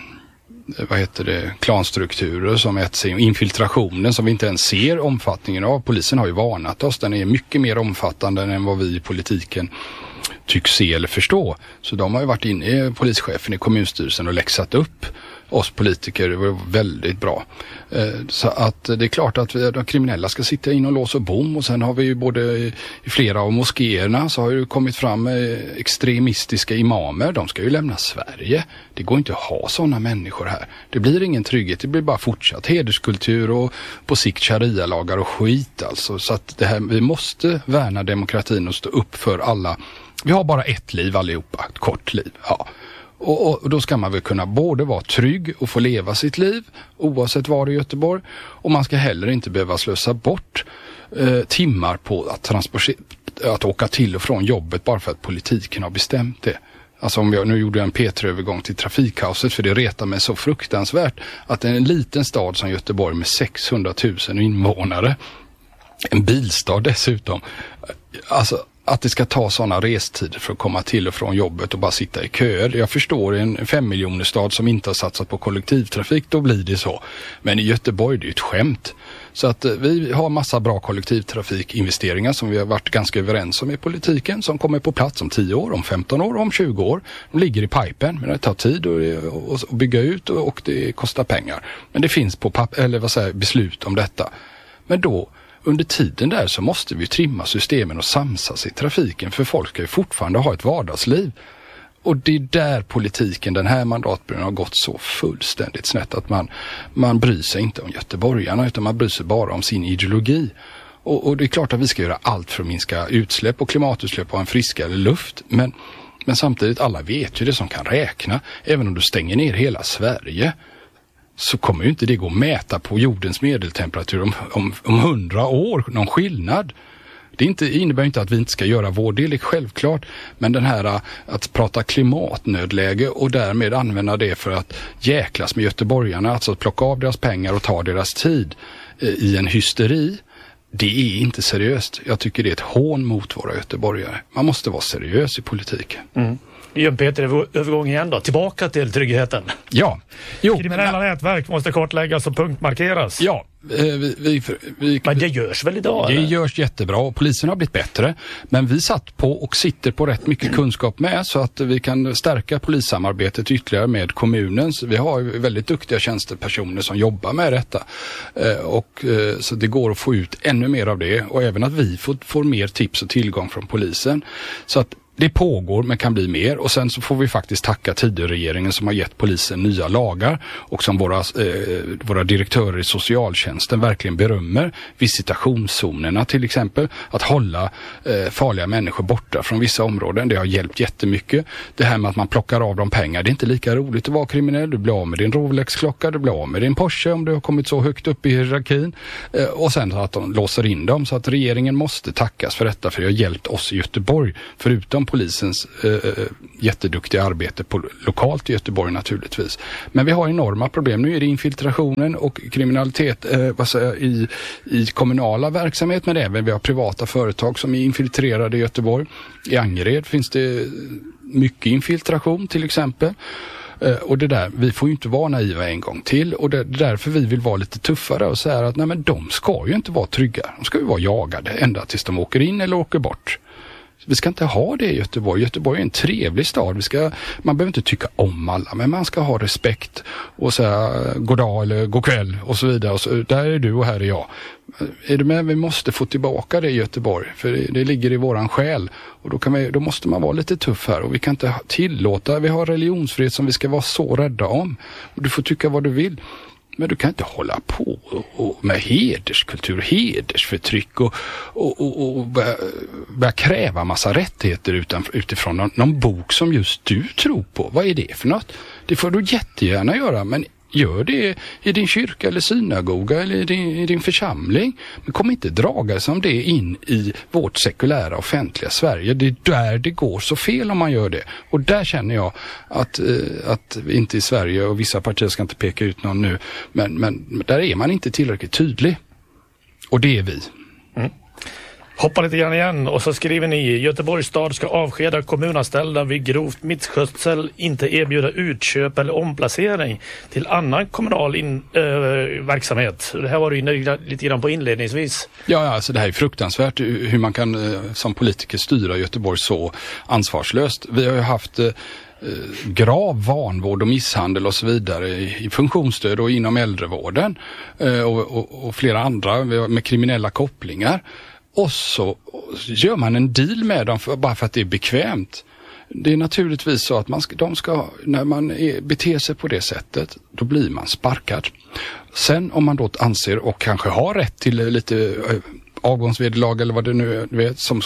vad heter det, klanstrukturer som ett sig, infiltrationen som vi inte ens ser omfattningen av. Polisen har ju varnat oss, den är mycket mer omfattande än vad vi i politiken tycks se eller förstå. Så de har ju varit inne, polischefen i kommunstyrelsen, och läxat upp oss politiker. Det var väldigt bra. Så att det är klart att vi, de kriminella ska sitta in och låsa bom, och sen har vi ju både i flera av moskéerna så har ju kommit fram extremistiska imamer. De ska ju lämna Sverige. Det går inte att ha sådana människor här. Det blir ingen trygghet, det blir bara fortsatt hederskultur och på sikt sharia-lagar och skit alltså. Så att det här, vi måste värna demokratin och stå upp för alla. Vi har bara ett liv allihopa, ett kort liv, ja. Och, och då ska man väl kunna både vara trygg och få leva sitt liv oavsett var i Göteborg, och man ska heller inte behöva slösa bort eh, timmar på att, transportera, att åka till och från jobbet bara för att politiken har bestämt det. Alltså om jag nu gjorde en P tre-övergång till trafikkaoset, för det retar mig så fruktansvärt att en liten stad som Göteborg med sexhundratusen invånare, en bilstad dessutom, alltså att det ska ta sådana restider för att komma till och från jobbet och bara sitta i köer. Jag förstår, en fem miljoner stad som inte har satsat på kollektivtrafik, då blir det så. Men i Göteborg, det är ett skämt. Så att vi har massa bra kollektivtrafikinvesteringar som vi har varit ganska överens om i politiken, som kommer på plats om tio år, om femton år, om tjugo år. De ligger i pipen, men det tar tid att bygga ut och det kostar pengar. Men det finns på papp- eller vad säger, beslut om detta. Men då under tiden där så måste vi trimma systemen och samsas i trafiken, för folk ska ju fortfarande ha ett vardagsliv. Och det är där politiken den här mandatperioden har gått så fullständigt snett att man, man bryr sig inte om göteborgarna, utan man bryr sig bara om sin ideologi. Och, och det är klart att vi ska göra allt för att minska utsläpp och klimatutsläpp och en friskare luft. Men, men samtidigt, alla vet ju det som kan räkna. Även om du stänger ner hela Sverige, så kommer ju inte det gå att mäta på jordens medeltemperatur om, om, om hundra år, någon skillnad. Det inte, innebär inte att vi inte ska göra vår del, är självklart. Men den här att prata klimatnödläge och därmed använda det för att jäklas med göteborgarna, alltså att plocka av deras pengar och ta deras tid eh, i en hysteri, det är inte seriöst. Jag tycker det är ett hån mot våra göteborgare. Man måste vara seriös i politiken. Mm. Jön Peter, övergång igen då. Tillbaka till tryggheten. Ja. Jo, kriminella men, nätverk måste kartläggas och punktmarkeras. Ja, Vi, vi, vi, men det görs väl idag? Det eller? görs jättebra och polisen har blivit bättre. Men vi satt på och sitter på rätt mycket kunskap med så att vi kan stärka polissamarbetet ytterligare med kommunen. Så vi har väldigt duktiga tjänstepersoner som jobbar med detta. Och, så det går att få ut ännu mer av det. Och även att vi får, får mer tips och tillgång från polisen. Så att det pågår men kan bli mer och sen så får vi faktiskt tacka Tidöregeringen som har gett polisen nya lagar och som våra, eh, våra direktörer i socialtjänsten verkligen berömmer. Visitationszonerna till exempel, att hålla eh, farliga människor borta från vissa områden, det har hjälpt jättemycket. Det här med att man plockar av dem pengar, det är inte lika roligt att vara kriminell. Du blir av med din Rolex-klocka, du blir av med din Porsche om du har kommit så högt upp i hierarkin eh, och sen att de låser in dem, så att regeringen måste tackas för detta, för det har hjälpt oss i Göteborg, förutom polisens eh, jätteduktiga arbete på, lokalt i Göteborg naturligtvis. Men vi har enorma problem. Nu är det infiltrationen och kriminalitet eh, vad säger jag, i, i kommunala verksamhet, men även vi har privata företag som är infiltrerade i Göteborg. I Angered finns det mycket infiltration till exempel. Uh, och det där, vi får ju inte vara naiva en gång till, och det är därför vi vill vara lite tuffare och säga att nej, men de ska ju inte vara trygga. De ska ju vara jagade ända tills de åker in eller åker bort. Vi ska inte ha det i Göteborg. Göteborg är en trevlig stad. Vi ska, man behöver inte tycka om alla, men man ska ha respekt och säga god dag eller god kväll och så vidare. Och så, där är du och här är jag. Är du med? Vi måste få tillbaka det i Göteborg, för det, det ligger i våran själ. Och då, kan vi, då måste man vara lite tuff här, och vi kan inte tillåta, vi har religionsfrihet som vi ska vara så rädda om. Och du får tycka vad du vill. Men du kan inte hålla på och med hederskultur, hedersförtryck och, och, och, och börja, börja kräva massa rättigheter utan, utifrån någon, någon bok som just du tror på. Vad är det för något? Det får du jättegärna göra, men gör det i din kyrka eller synagoga eller i din, i din församling. Men kom inte draga som det in i vårt sekulära offentliga Sverige. Det är där det går så fel om man gör det. Och där känner jag att, eh, att inte i Sverige, och vissa partier ska inte peka ut någon nu, men, men där är man inte tillräckligt tydlig. Och det är vi. Mm. Hoppa lite grann igen och så skriver ni: Göteborgs stad ska avskeda kommunanställda vid grovt misskötsel, inte erbjuda utköp eller omplacering till annan kommunal in, äh, verksamhet. Det här var ju lite grann på inledningsvis. Ja, alltså det här är fruktansvärt hur man kan som politiker styra Göteborg så ansvarslöst. Vi har ju haft eh, grav vanvård och misshandel och så vidare i, i funktionsstöd och inom äldrevården eh, och, och, och flera andra med kriminella kopplingar. Och så gör man en deal med dem för, bara för att det är bekvämt. Det är naturligtvis så att man ska, de ska, när man är, beter sig på det sättet, då blir man sparkad. Sen om man då anser och kanske har rätt till lite äh, avgångsvederlag eller vad det nu är, vet, som,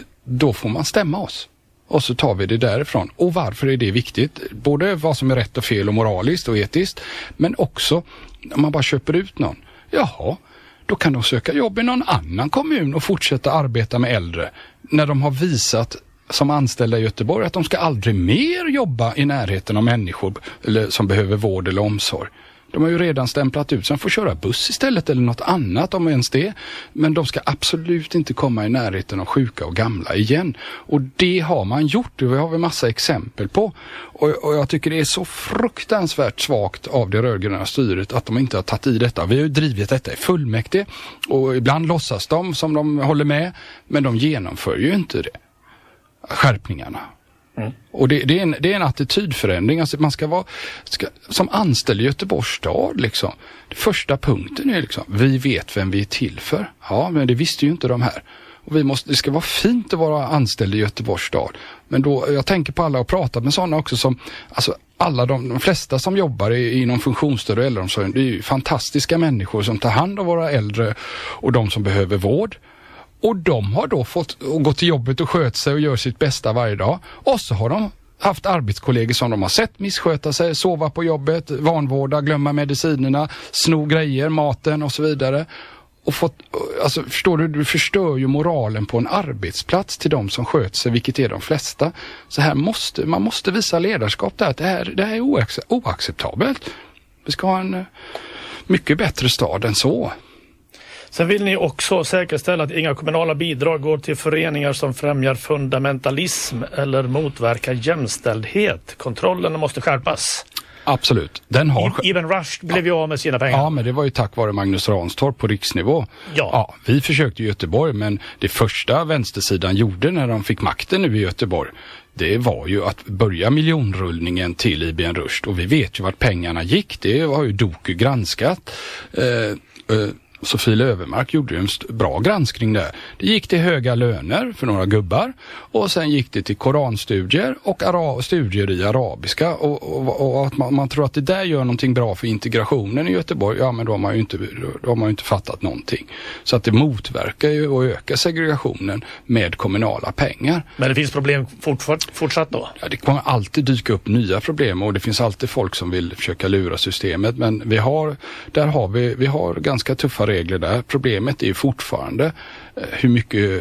då får man stämma oss. Och så tar vi det därifrån. Och varför är det viktigt? Både vad som är rätt och fel och moraliskt och etiskt, men också om man bara köper ut någon. Jaha. Då kan de söka jobb i någon annan kommun och fortsätta arbeta med äldre. När de har visat som anställda i Göteborg att de ska aldrig mer jobba i närheten av människor eller, som behöver vård eller omsorg. De har ju redan stämplat ut så de får köra buss istället eller något annat om ens det. Men de ska absolut inte komma i närheten av sjuka och gamla igen. Och det har man gjort. Det har vi massa exempel på. Och, och jag tycker det är så fruktansvärt svagt av det rödgröna styret att de inte har tagit i detta. Vi har ju drivit detta i fullmäktige. Och ibland låtsas de som de håller med. Men de genomför ju inte det. Skärpningarna. Mm. Och det, det, är en, det är en attitydförändring. Alltså man ska vara ska, som anställd i Göteborgs stad liksom. Det första punkten är liksom, vi vet vem vi är till för. Ja, men det visste ju inte de här. Och vi måste, det ska vara fint att vara anställd i Göteborgs stad. Men då, jag tänker på alla och pratar med sådana också som, alltså alla de, de flesta som jobbar i, inom funktionsstöd och äldreomsorg, det är ju fantastiska människor som tar hand om våra äldre och de som behöver vård. Och de har då fått gå till jobbet och sköta sig och göra sitt bästa varje dag. Och så har de haft arbetskollegor som de har sett missköta sig, sova på jobbet, vanvårda, glömma medicinerna, sno grejer, maten och så vidare. Och fått, alltså förstår du, du förstör ju moralen på en arbetsplats till de som sköter sig, vilket är de flesta. Så här måste, man måste visa ledarskap där, att det här, det här är oacceptabelt. Vi ska ha en mycket bättre stad än så. Sen vill ni också säkerställa att inga kommunala bidrag går till föreningar som främjar fundamentalism eller motverkar jämställdhet. Kontrollerna måste skärpas. Absolut. Den har... Ibn Rushd blev ju av med sina pengar. Ja, men det var ju tack vare Magnus Ranstorp på riksnivå. Ja. Ja, vi försökte i Göteborg, men det första vänstersidan gjorde när de fick makten nu i Göteborg, det var ju att börja miljonrullningen till Ibn Rushd. Och vi vet ju vart pengarna gick. Det har ju Doku granskat. Eh, eh, Sofie Löfvenmark gjorde ju en st- bra granskning där. Det gick till höga löner för några gubbar och sen gick det till koranstudier och ara- studier i arabiska och, och, och att man, man tror att det där gör någonting bra för integrationen i Göteborg, ja men då har man ju inte, då har man ju inte fattat någonting. Så att det motverkar ju och ökar segregationen med kommunala pengar. Men det finns problem fortfart, fortsatt då? Ja, det kommer alltid dyka upp nya problem och det finns alltid folk som vill försöka lura systemet, men vi har, där har vi, vi har ganska tuffa regler där. Problemet är ju fortfarande eh, hur mycket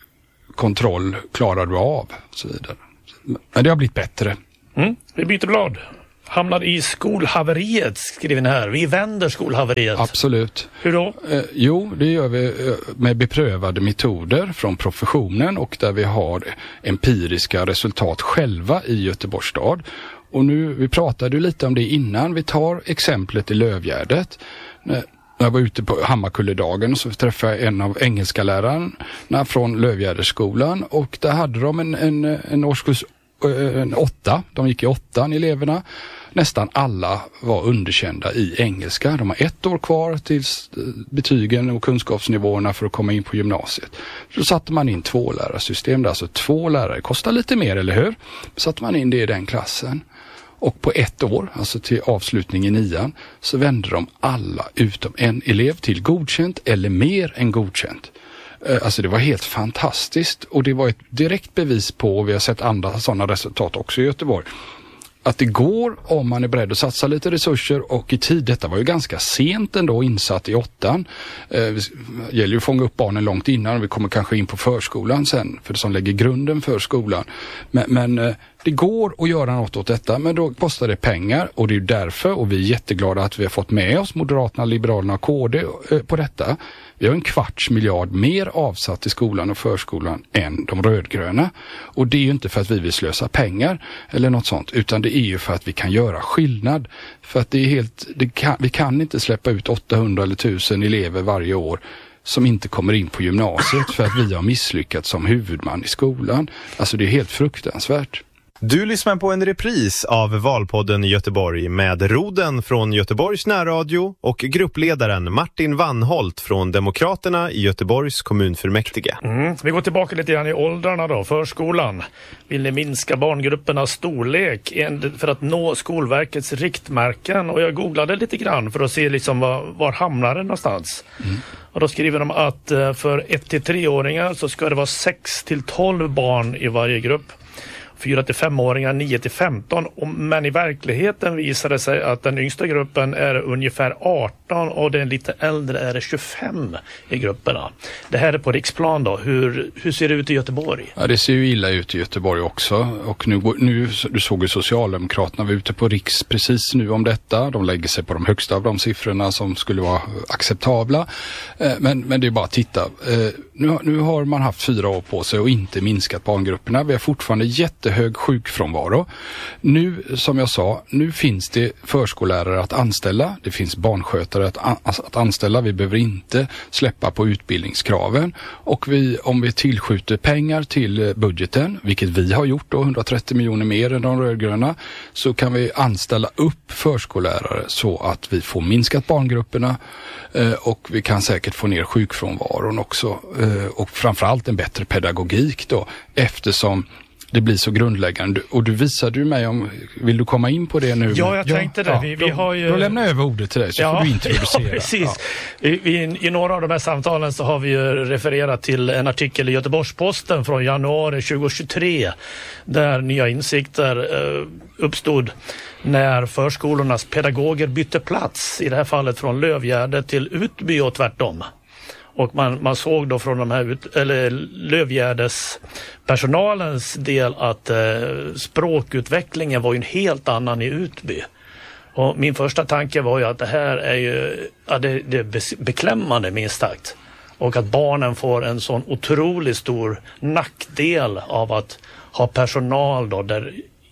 kontroll klarar du av och så vidare. Men det har blivit bättre. Mm. Vi byter blad. Hamnar i skolhaveriet, skriver ni här. Vi vänder skolhaveriet. Absolut. Hur då? Eh, jo, det gör vi eh, med beprövade metoder från professionen och där vi har empiriska resultat själva i Göteborgs stad. Och nu, vi pratade ju lite om det innan. Vi tar exemplet i Lövgärdet. När jag var ute på Hammarkulledagen så träffade jag en av engelska lärarna från Lövgärdesskolan och där hade de en, en, en årskurs en åtta. De gick i åttan, eleverna. Nästan alla var underkända i engelska. De har ett år kvar tills betygen och kunskapsnivåerna för att komma in på gymnasiet. Så satte man in två lärarsystem där, alltså två lärare kostar lite mer, eller hur? Så satte man in det i den klassen. Och på ett år, alltså till avslutning i nian, så vände de alla utom en elev till godkänt eller mer än godkänt. Alltså det var helt fantastiskt och det var ett direkt bevis på, och vi har sett andra sådana resultat också i Göteborg, att det går om man är beredd att satsa lite resurser och i tid. Detta var ju ganska sent ändå insatt i åttan. Eh, det gäller ju att fånga upp barnen långt innan och vi kommer kanske in på förskolan sen, för det som lägger grunden för skolan. Men, men eh, det går att göra något åt detta, men då kostar det pengar och det är ju därför, och vi är jätteglada att vi har fått med oss Moderaterna, Liberalerna och K D eh, på detta. Vi har en kvarts miljard mer avsatt i skolan och förskolan än de rödgröna. Och det är ju inte för att vi vill slösa pengar eller något sånt, utan det är ju för att vi kan göra skillnad. För att det är helt, det kan, vi kan inte släppa ut åttahundra eller tusen elever varje år som inte kommer in på gymnasiet för att vi har misslyckats som huvudman i skolan. Alltså det är helt fruktansvärt. Du lyssnar på en repris av Valpodden i Göteborg med Roden från Göteborgs närradio och gruppledaren Martin Wannholt från Demokraterna i Göteborgs kommunfullmäktige. Mm. Vi går tillbaka lite grann i åldrarna då. Förskolan. Vill ni minska barngruppernas storlek för att nå Skolverkets riktmärken? Och jag googlade lite grann för att se liksom var, var hamnar det någonstans. Mm. Och då skriver de att för ett till tre-åringar så ska det vara sex till tolv barn i varje grupp. fyra till fem-åringar, nio till femton. Men i verkligheten visar det sig att den yngsta gruppen är ungefär arton och den lite äldre är det tjugofem i grupperna. Det här är på riksplan då. Hur, hur ser det ut i Göteborg? Ja, det ser ju illa ut i Göteborg också. Och nu, nu du såg ju Socialdemokraterna var ute på riks precis nu om detta. De lägger sig på de högsta av de siffrorna som skulle vara acceptabla. Men, men det är bara att titta. Nu, nu har man haft fyra år på sig och inte minskat barngrupperna. Vi har fortfarande jättehög sjukfrånvaro. Nu, som jag sa, nu finns det förskollärare att anställa. Det finns barnskötare att, an- att anställa. Vi behöver inte släppa på utbildningskraven. Och vi, om vi tillskjuter pengar till budgeten, vilket vi har gjort då, hundratrettio miljoner mer än de rödgröna, så kan vi anställa upp förskollärare så att vi får minskat barngrupperna eh, och vi kan säkert få ner sjukfrånvaron också. Och framförallt en bättre pedagogik då, eftersom det blir så grundläggande. Och du visade ju mig om, vill du komma in på det nu? Ja, jag tänkte ja, det. Vi, vi har ju... Då lämnar jag över ordet till dig så ja, får du introducera. Ja, precis. Ja. I, i, I några av de här samtalen så har vi ju refererat till en artikel i Göteborgs-Posten från januari tjugohundratjugotre där nya insikter eh, uppstod när förskolornas pedagoger bytte plats, i det här fallet från Lövgärde till Utby och tvärtom. Och man, man såg då från de här ut, eller Lövgärdes personalens del att eh, språkutvecklingen var ju en helt annan i Utby. Och min första tanke var ju att det här är ju ja, det, det är beklämmande minst sagt. Och att barnen får en sån otroligt stor nackdel av att ha personal då där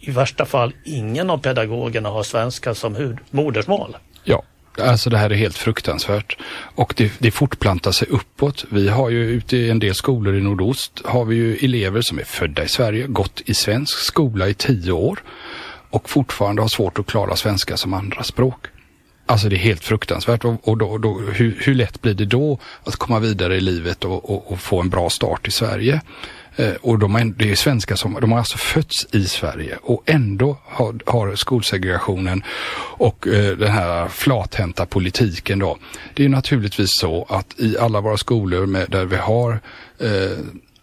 i värsta fall ingen av pedagogerna har svenska som hud- modersmål. Ja, alltså det här är helt fruktansvärt. Och det, det fortplantar sig uppåt. Vi har ju ute i en del skolor i nordost har vi ju elever som är födda i Sverige, gått i svensk skola i tio år och fortfarande har svårt att klara svenska som andra språk. Alltså det är helt fruktansvärt och, och då, då, hur, hur lätt blir det då att komma vidare i livet och, och, och få en bra start i Sverige? Eh, och de är, det är svenskar som, de har alltså fötts i Sverige och ändå har, har skolsegregationen och eh, den här flathänta politiken då. Det är naturligtvis så att i alla våra skolor med, där vi har eh,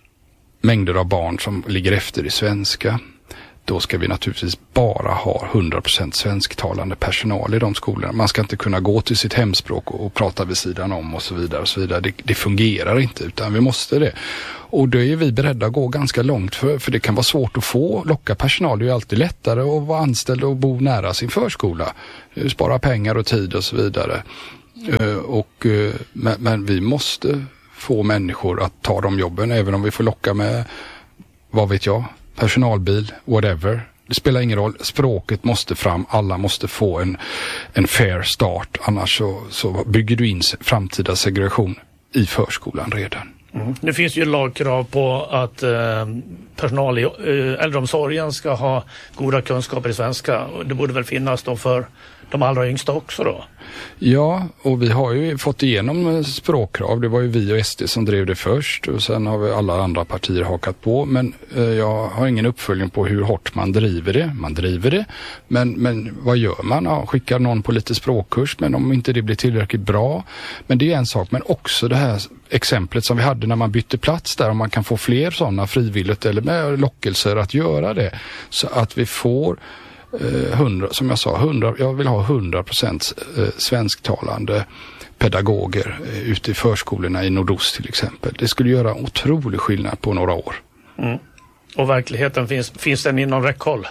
mängder av barn som ligger efter i svenska, då ska vi naturligtvis bara ha hundra procent svensktalande personal i de skolorna. Man ska inte kunna gå till sitt hemspråk och, och prata vid sidan om och så vidare. Och så vidare. Det, det fungerar inte utan vi måste det. Och då är vi beredda att gå ganska långt för, för det kan vara svårt att få locka personal. Det är ju alltid lättare att vara anställd och bo nära sin förskola. Spara pengar och tid och så vidare. Uh, och, uh, men, men vi måste få människor att ta de jobben även om vi får locka med, vad vet jag, personalbil, whatever. Det spelar ingen roll. Språket måste fram. Alla måste få en, en fair start. Annars så, så bygger du in framtida segregation i förskolan redan. Mm. Nu finns ju lagkrav på att eh, personal i eh, äldreomsorgen ska ha goda kunskaper i svenska. Det borde väl finnas då för de allra yngsta också då? Ja, och vi har ju fått igenom språkkrav. Det var ju vi och S D som drev det först och sen har vi alla andra partier hakat på. Men eh, jag har ingen uppföljning på hur hårt man driver det. Man driver det, men, men vad gör man? Ja, skickar någon på lite språkkurs, men om inte det blir tillräckligt bra. Men det är en sak, men också det här exemplet som vi hade när man bytte plats där, om man kan få fler sådana frivilligt eller med lockelser att göra det. Så att vi får hundra, som jag sa, hundra, jag vill ha hundra procent svensktalande pedagoger ute i förskolorna i nordost till exempel. Det skulle göra otrolig skillnad på några år. Mm. Och verkligheten, finns, finns den inom räckhåll?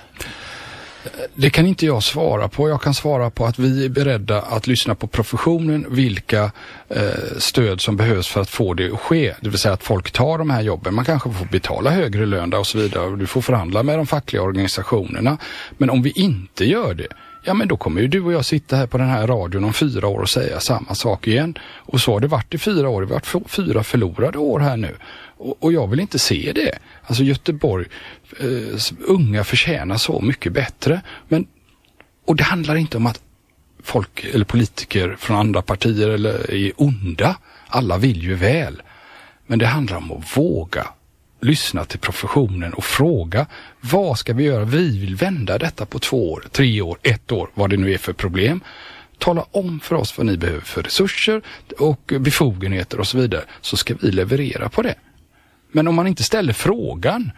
Det kan inte jag svara på. Jag kan svara på att vi är beredda att lyssna på professionen, vilka eh, stöd som behövs för att få det att ske. Det vill säga att folk tar de här jobben. Man kanske får betala högre lön och så vidare. Du får förhandla med de fackliga organisationerna. Men om vi inte gör det, ja men då kommer ju du och jag sitta här på den här radion om fyra år och säga samma sak igen. Och så har det varit i fyra år. Det har varit fyra förlorade år här nu. Och, och jag vill inte se det. Alltså Göteborg, eh, unga förtjänar så mycket bättre. Men, och det handlar inte om att folk eller politiker från andra partier eller är onda. Alla vill ju väl. Men det handlar om att våga lyssna till professionen och fråga, vad ska vi göra? Vi vill vända detta på två år, tre år, ett år, vad det nu är för problem. Tala om för oss vad ni behöver för resurser och befogenheter och så vidare, så ska vi leverera på det. Men om man inte ställer frågan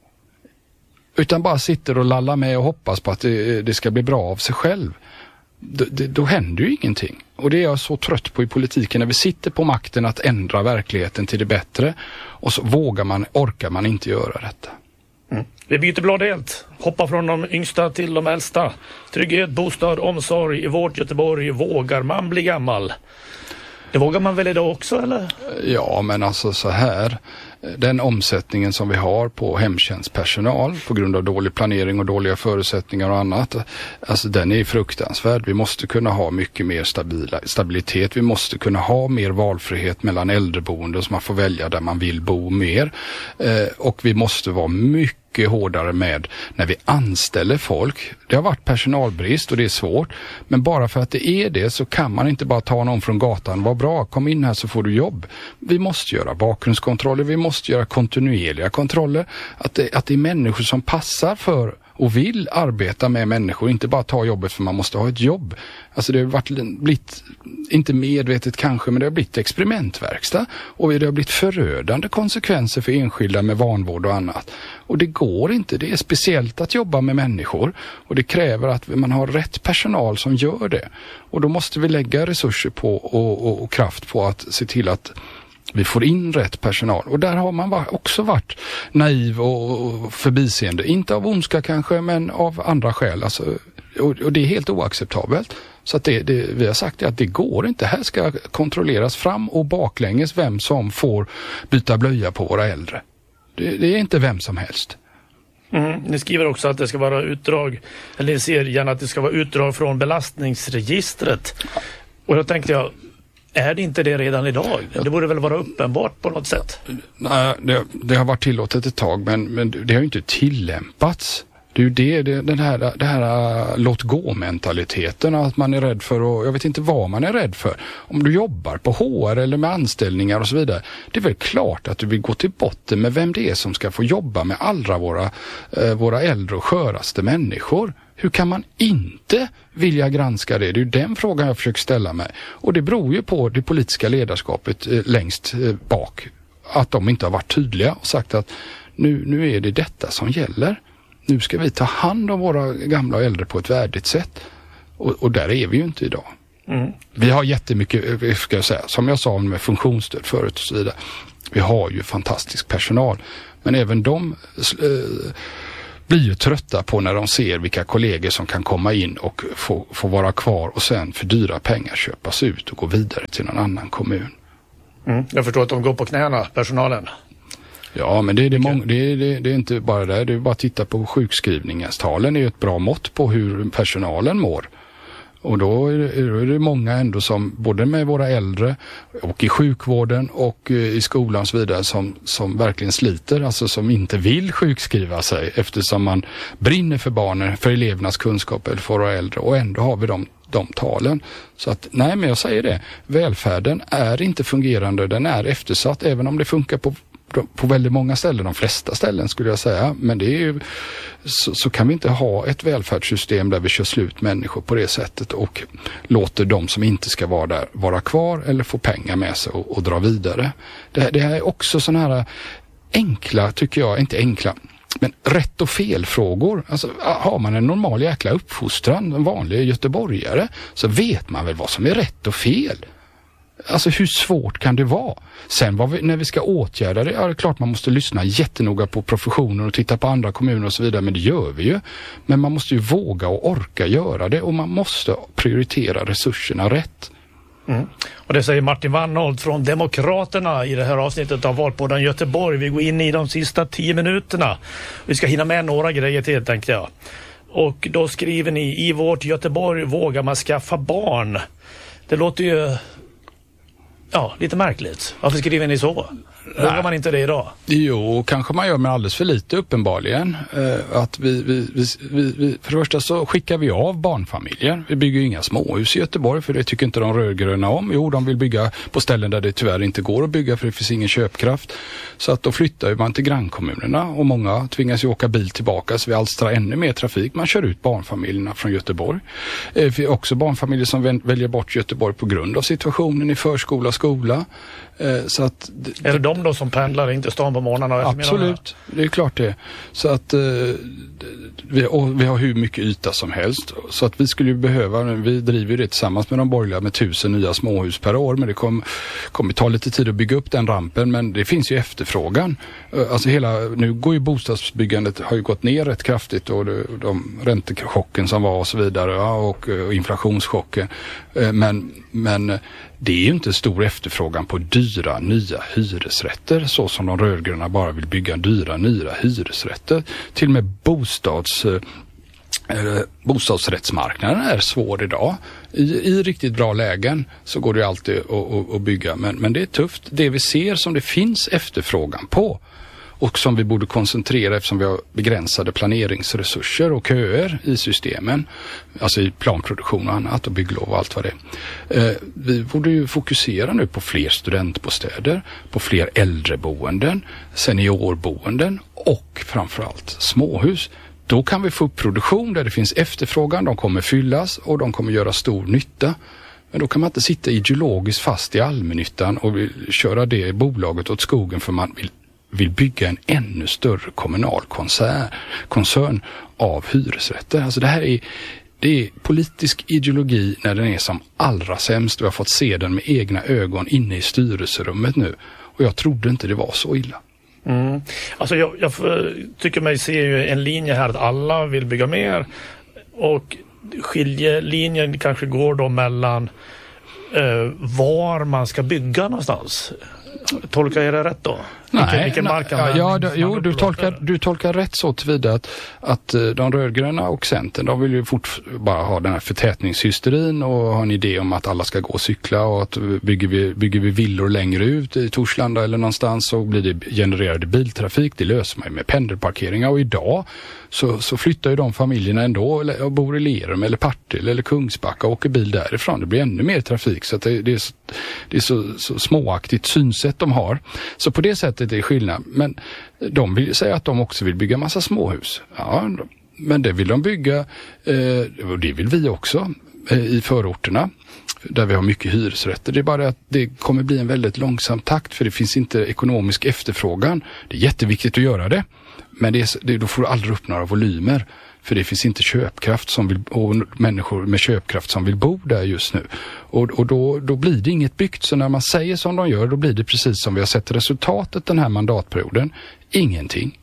utan bara sitter och lallar med och hoppas på att det, det ska bli bra av sig själv, då, det, då händer ju ingenting. Och det är jag så trött på i politiken, när vi sitter på makten att ändra verkligheten till det bättre och så vågar man, orkar man inte göra detta. Mm. Vi byter blad helt. Hoppa från de yngsta till de äldsta. Trygghet, bostad, omsorg i vårt Göteborg. Vågar man bli gammal? Det vågar man väl idag också, eller? Ja, men alltså så här. Den omsättningen som vi har på hemtjänstpersonal på grund av dålig planering och dåliga förutsättningar och annat, alltså den är fruktansvärd. Vi måste kunna ha mycket mer stabila, stabilitet. Vi måste kunna ha mer valfrihet mellan äldreboende så man får välja där man vill bo mer. Eh, och vi måste vara mycket hårdare med när vi anställer folk. Det har varit personalbrist och det är svårt, men bara för att det är det så kan man inte bara ta någon från gatan. Vad bra, kom in här så får du jobb. Vi måste göra bakgrundskontroller, vi måste göra kontinuerliga kontroller. Att det, att det är människor som passar för och vill arbeta med människor, inte bara ta jobbet för man måste ha ett jobb. Alltså det har varit, blivit, inte medvetet kanske, men det har blivit experimentverkstad och det har blivit förödande konsekvenser för enskilda med vanvård och annat. Och det går inte, det är speciellt att jobba med människor och det kräver att man har rätt personal som gör det. Och då måste vi lägga resurser på och, och, och kraft på att se till att vi får in rätt personal. Och där har man också varit naiv och förbiseende. Inte av ondska kanske, men av andra skäl. Alltså, och, och det är helt oacceptabelt. Så att det, det, vi har sagt att det går inte. Här ska kontrolleras fram och baklänges vem som får byta blöja på våra äldre. Det, det är inte vem som helst. Mm. Ni skriver också att det ska vara utdrag, eller ni ser gärna att det ska vara utdrag från belastningsregistret. Och då tänkte jag, är det inte det redan idag? Det borde väl vara uppenbart på något sätt? Nej, det, det har varit tillåtet ett tag, men, men det har ju inte tillämpats. Det är ju det, det, den här, det här låt gå-mentaliteten, att man är rädd för, och jag vet inte vad man är rädd för. Om du jobbar på H R eller med anställningar och så vidare, det är väl klart att du vill gå till botten med vem det är som ska få jobba med alla våra, eh, våra äldre och sköraste människor. Hur kan man inte vilja granska det? Det är ju den frågan jag försöker ställa mig. Och det beror ju på det politiska ledarskapet eh, längst eh, bak. Att de inte har varit tydliga och sagt att nu, nu är det detta som gäller. Nu ska vi ta hand om våra gamla och äldre på ett värdigt sätt. Och, och där är vi ju inte idag. Mm. Vi har jättemycket, ska jag säga, som jag sa med funktionsstöd förut och så vidare. Vi har ju fantastisk personal. Men även de eh, blir ju trötta på när de ser vilka kollegor som kan komma in och få, få vara kvar och sen för dyra pengar köpas ut och gå vidare till någon annan kommun. Mm. Jag förstår att de går på knäna, personalen. Ja, men det är, det, många, det, är, det, det är inte bara det. Det är bara att titta på sjukskrivningstalen. Det är ju ett bra mått på hur personalen mår. Och då är det, är det många ändå som, både med våra äldre och i sjukvården och i skolan och så vidare, som, som verkligen sliter. Alltså som inte vill sjukskriva sig eftersom man brinner för barnen, för elevernas kunskap eller för våra äldre. Och ändå har vi de, de talen. Så att, nej, men jag säger det. Välfärden är inte fungerande. Den är eftersatt, även om det funkar på på väldigt många ställen, de flesta ställen skulle jag säga, men det är ju, så, så kan vi inte ha ett välfärdssystem där vi kör slut människor på det sättet och låter de som inte ska vara där vara kvar eller få pengar med sig och, och dra vidare. Det, det här är också sådana här enkla, tycker jag, inte enkla, men rätt och fel frågor. Alltså, har man en normal jäkla uppfostran, en vanlig göteborgare, så vet man väl vad som är rätt och fel. Alltså hur svårt kan det vara? Sen vad vi, när vi ska åtgärda det, ja, det är klart man måste lyssna jättenoga på professionen och titta på andra kommuner och så vidare, men det gör vi ju. Men man måste ju våga och orka göra det, och man måste prioritera resurserna rätt. Mm. Och det säger Martin Wannholt från Demokraterna i det här avsnittet av Valpodden Göteborg. Vi går in i de sista tio minuterna. Vi ska hinna med några grejer till, tänkte jag. Och då skriver ni: i vårt Göteborg vågar man skaffa barn. Det låter ju... Ja, lite märkligt. Varför skriver ni så? Vågar man inte det idag? Jo, kanske man gör, med alldeles för lite uppenbarligen. Eh, att vi, vi, vi, vi, vi, för det första så skickar vi av barnfamiljer. Vi bygger ju inga småhus i Göteborg, för det tycker inte de rödgröna om. Jo, de vill bygga på ställen där det tyvärr inte går att bygga, för det finns ingen köpkraft. Så att då flyttar man till grannkommunerna, och många tvingas ju åka bil tillbaka, så vi alstrar ännu mer trafik. Man kör ut barnfamiljerna från Göteborg. Eh, vi har också barnfamiljer som väl, väljer bort Göteborg på grund av situationen i förskola och skola. Eh, så att, är det de då som pendlar inte stan på morgnarna och eftermiddagarna? Absolut, det är klart det. Så att eh, vi, och vi har hur mycket yta som helst. Så att vi skulle ju behöva, vi driver det tillsammans med de borgerliga med tusen nya småhus per år. Men det kommer kom ta lite tid att bygga upp den rampen. Men det finns ju efterfrågan. Alltså hela, nu går ju bostadsbyggandet, har ju gått ner rätt kraftigt. Och det, de räntechocken som var och så vidare. Ja, och, och inflationschocken. Men, men det är ju inte stor efterfrågan på dyra nya hyresrätter, så som de rödgröna bara vill bygga dyra nya hyresrätter. Till och med bostads, eh, bostadsrättsmarknaden är svår idag. I, I riktigt bra lägen så går det alltid att, att, att bygga, men, men det är tufft. Det vi ser som det finns efterfrågan på, och som vi borde koncentrera eftersom vi har begränsade planeringsresurser och köer i systemen, alltså i planproduktion och annat och bygglov och allt vad det är. Eh, vi borde ju fokusera nu på fler studentbostäder, på fler äldreboenden, seniorboenden och framförallt småhus. Då kan vi få upp produktion där det finns efterfrågan, de kommer fyllas och de kommer göra stor nytta. Men då kan man inte sitta ideologiskt fast i allmännyttan och köra det bolaget åt skogen, för man vill vill bygga en ännu större kommunal koncern, koncern av hyresrätter. Alltså det här är, det är politisk ideologi när den är som allra sämst. Vi har fått se den med egna ögon inne i styrelserummet nu. Och jag trodde inte det var så illa. Mm. Alltså jag, jag tycker mig se ju en linje här att alla vill bygga mer. Och skiljelinjen kanske går då mellan eh, var man ska bygga någonstans. Tolkar jag det rätt då? Nej, vilken nej, markanvändning ja, ja, man jo, du upplåter. tolkar, du tolkar rätt så tillvida att, att eh, de rödgröna och Centern, de vill ju fort bara ha den här förtätningshysterin och ha en idé om att alla ska gå och cykla och att bygger vi, bygger vi villor längre ut i Torslanda eller någonstans så blir det genererade biltrafik. Det löser man ju med pendelparkeringar och idag så, så flyttar ju de familjerna ändå och bor i Lerum eller Partille eller Kungsbacka och åker bil därifrån. Det blir ännu mer trafik så att det, det är, så, det är så, så småaktigt synsätt de har. Så på det sättet är det skillnad. Men de vill säga att de också vill bygga massa småhus. Ja, men det vill de bygga eh, och det vill vi också eh, i förorterna där vi har mycket hyresrätter. Det är bara att det kommer bli en väldigt långsam takt för det finns inte ekonomisk efterfrågan. Det är jätteviktigt att göra det. Men det är, det, då får du aldrig upp några volymer. För det finns inte köpkraft som vill, och människor med köpkraft som vill bo där just nu. Och, och då, då blir det inget byggt. Så när man säger som de gör, då blir det precis som vi har sett resultatet den här mandatperioden. Ingenting.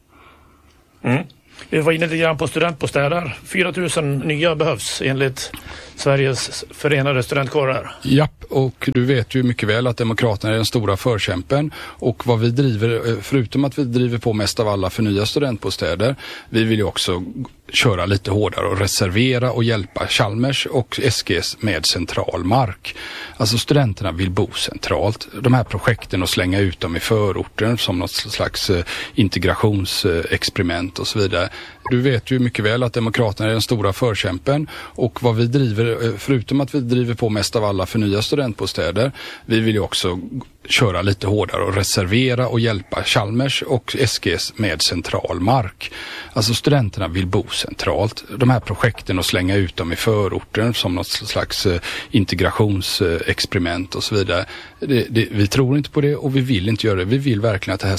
Mm. Vi var inne lite grann på studentbostäder. fyra tusen nya behövs enligt Sveriges förenade studentkårer. Japp, och du vet ju mycket väl att Demokraterna är den stora förkämpen och vad vi driver, förutom att vi driver på mest av alla för nya studentbostäder, vi vill ju också köra lite hårdare och reservera och hjälpa Chalmers och S G S med central mark. Alltså studenterna vill bo centralt. De här projekten och slänga ut dem i förorten som något slags integrationsexperiment och så vidare. Du vet ju mycket väl att Demokraterna är den stora förkämpen och vad vi driver, förutom att vi driver på mest av alla för nya studentbostäder, vi vill ju också köra lite hårdare och reservera och hjälpa Chalmers och S G S med central mark. Alltså studenterna vill bo centralt. De här projekten och slänga ut dem i förorten som något slags integrationsexperiment och så vidare. Det, det, vi tror inte på det och vi vill inte göra det. Vi vill verkligen att det här